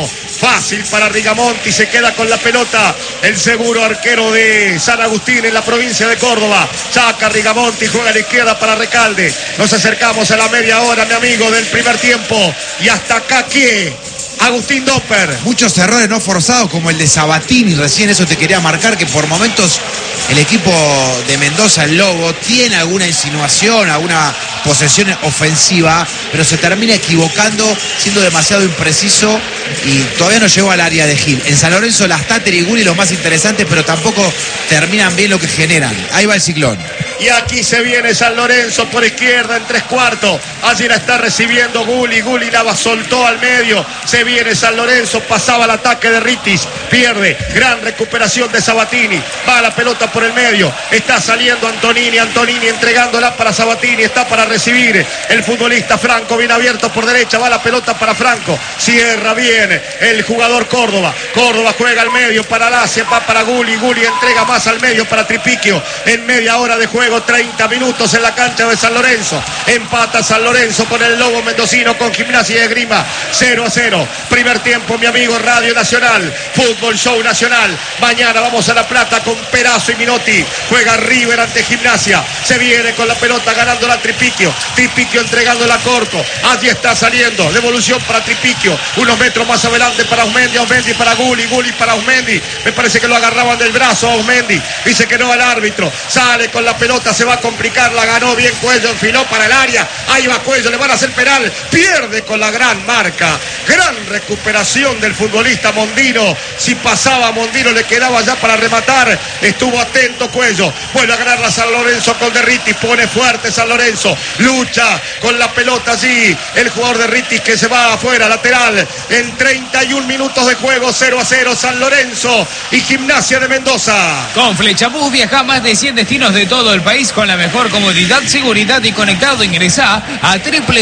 Fácil para Rigamonti, se queda con la pelota el seguro arquero de San Agustín en la provincia de Córdoba. Saca Rigamonti, juega a la izquierda para Recalde. Nos acercamos a la media hora, mi amigo, del primer tiempo. Y hasta acá, ¿qué? Agustín Doper. Muchos errores no forzados como el de Sabatini, recién eso te quería marcar, que por momentos el equipo de Mendoza, el Lobo, tiene alguna insinuación, alguna posesión ofensiva, pero se termina equivocando, siendo demasiado impreciso y todavía no llegó al área de Gil. En San Lorenzo, Las Tater y Gulli los más interesantes, pero tampoco terminan bien lo que generan. Ahí va el ciclón. Y aquí se viene San Lorenzo por izquierda en 3/4. Allí la está recibiendo Gulli la soltó al medio. Se viene San Lorenzo, pasaba el ataque de Ritis, pierde, gran recuperación de Sabatini. Va la pelota por el medio, está saliendo Antonini entregándola para Sabatini, está para recibir el futbolista Franco, bien abierto por derecha, va la pelota para Franco, cierra bien el jugador Córdoba juega al medio para Alasia, va para Gulli entrega más al medio para Tripiquio. En media hora de juego, 30 minutos en la cancha de San Lorenzo. Empata San Lorenzo con el Lobo mendocino, con Gimnasia y Esgrima, 0-0. Primer tiempo, mi amigo, Radio Nacional, Fútbol Show Nacional. Mañana vamos a La Plata con Perazo y Minotti. Juega River ante Gimnasia. Se viene con la pelota ganando la Tripiquio entregándola corto. Allí está saliendo. Devolución para Tripiquio. Unos metros más adelante para Osmendi para Gulli para Osmendi. Me parece que lo agarraban del brazo a Osmendi. Dice que no al árbitro. Sale con la pelota, se va a complicar. La ganó bien Cuello, enfiló para el área. Ahí va Cuello, le van a hacer penal. Pierde con la gran marca. Gran recuperación del futbolista Mondino. Si pasaba Mondino le quedaba ya para rematar. Estuvo atento Cuello. Vuelve a ganar la San Lorenzo con Derritis. Pone fuerte San Lorenzo. Lucha con la pelota allí. El jugador Derritis que se va afuera, lateral. En 31 minutos de juego, 0-0 San Lorenzo y Gimnasia de Mendoza. Con Flechabús viaja más de 100 destinos de todo el país con la mejor comodidad, seguridad y conectado. Ingresá a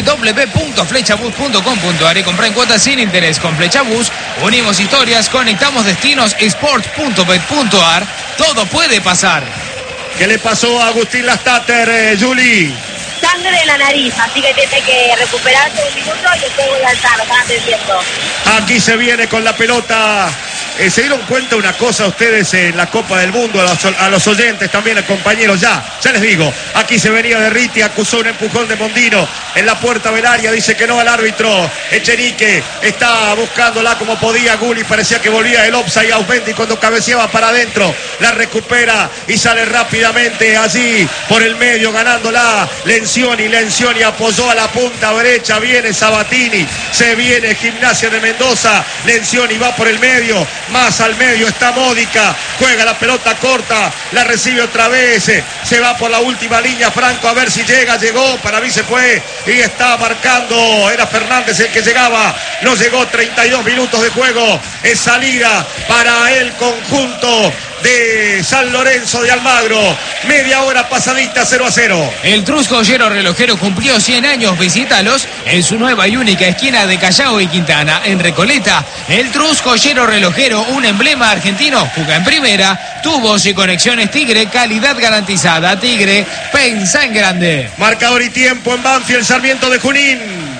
www.flechabus.com.ar y comprá en cuotas sin interés. Con Flechabús unimos historias, conectamos destinos. Sport.bet.ar. Todo puede pasar. ¿Qué le pasó a Agustín Las Tater, Juli? Sangre en la nariz, así que tiene que recuperarse un minuto y después voy a alzar, lo están atendiendo. Aquí se viene con la pelota. ¿Se dieron cuenta una cosa ustedes en la Copa del Mundo? A los oyentes también, compañeros, ya les digo. Aquí se venía Derriti, acusó un empujón de Mondino en la puerta del área, dice que no al árbitro. Echenique está buscándola como podía. Gulli parecía que volvía el offside a Osmendi cuando cabeceaba para adentro. La recupera y sale rápidamente allí por el medio ganándola. Lencioni apoyó a la punta derecha. Viene Sabatini, se viene Gimnasia de Mendoza. Lencioni va por el medio. Más al medio está Módica, juega la pelota corta, la recibe otra vez, se va por la última línea Franco a ver si llegó, para mí se fue y está marcando, era Fernández el que llegaba, no llegó, 32 minutos de juego, es salida para el conjunto de San Lorenzo de Almagro, media hora pasadita, 0-0. El Trusco Joyero Relojero cumplió 100 años, visítalos en su nueva y única esquina de Callao y Quintana, en Recoleta. El Trusco Joyero Relojero, un emblema argentino, juega en primera, tubos y conexiones Tigre, calidad garantizada. Tigre, pensa en grande. Marcador y tiempo en Banfield, Sarmiento de Junín.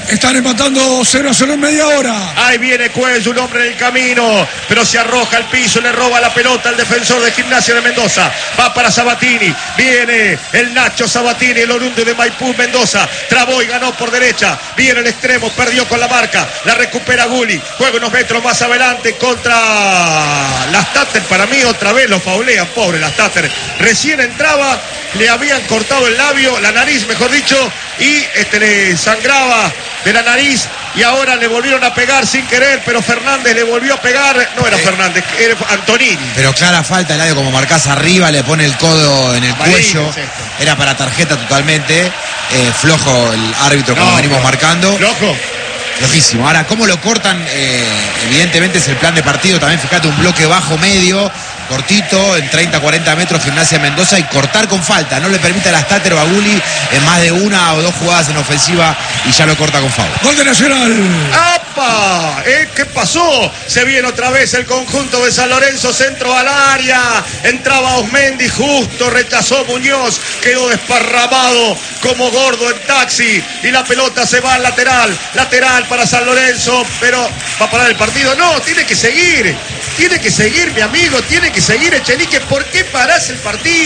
Están empatando 0-0 en media hora. Ahí viene Cuello, un hombre en el camino, pero se arroja al piso, le roba la pelota al defensor de Gimnasia de Mendoza. Va para Sabatini, viene el Nacho Sabatini, el oriundo de Maipú, Mendoza. Trabó y ganó por derecha. Viene el extremo, perdió con la marca. La recupera Gulli. Juega unos metros más adelante contra Lastater. Para mí otra vez lo faulean, pobre Lastater. Recién entraba, le habían cortado el labio, la nariz mejor dicho, y le sangraba de la nariz y ahora le volvieron a pegar sin querer, pero Fernández le volvió a pegar. No era Fernández, era Antonini. Pero clara falta, Eladio, como marcás arriba, le pone el codo en el cuello. Era para tarjeta totalmente. Flojo el árbitro, como venimos marcando. Loco. Flojísimo. Ahora, ¿cómo lo cortan? Evidentemente es el plan de partido. También fíjate, un bloque bajo medio, cortito, en 30-40 metros, Gimnasia Mendoza, y cortar con falta. No le permite a Lastater o a Gulli en más de una o dos jugadas en ofensiva y ya lo corta con foul. Gol de Nacional. ¡Apa! ¿Qué pasó? Se viene otra vez el conjunto de San Lorenzo, centro al área. Entraba Osmendi, justo rechazó Muñoz, quedó desparramado como gordo en taxi y la pelota se va al lateral. Lateral para San Lorenzo, pero ¿va a parar el partido? No, tiene que seguir. Tiene que seguir, mi amigo, tiene que seguir Echenique. ¿Por qué parás el partido?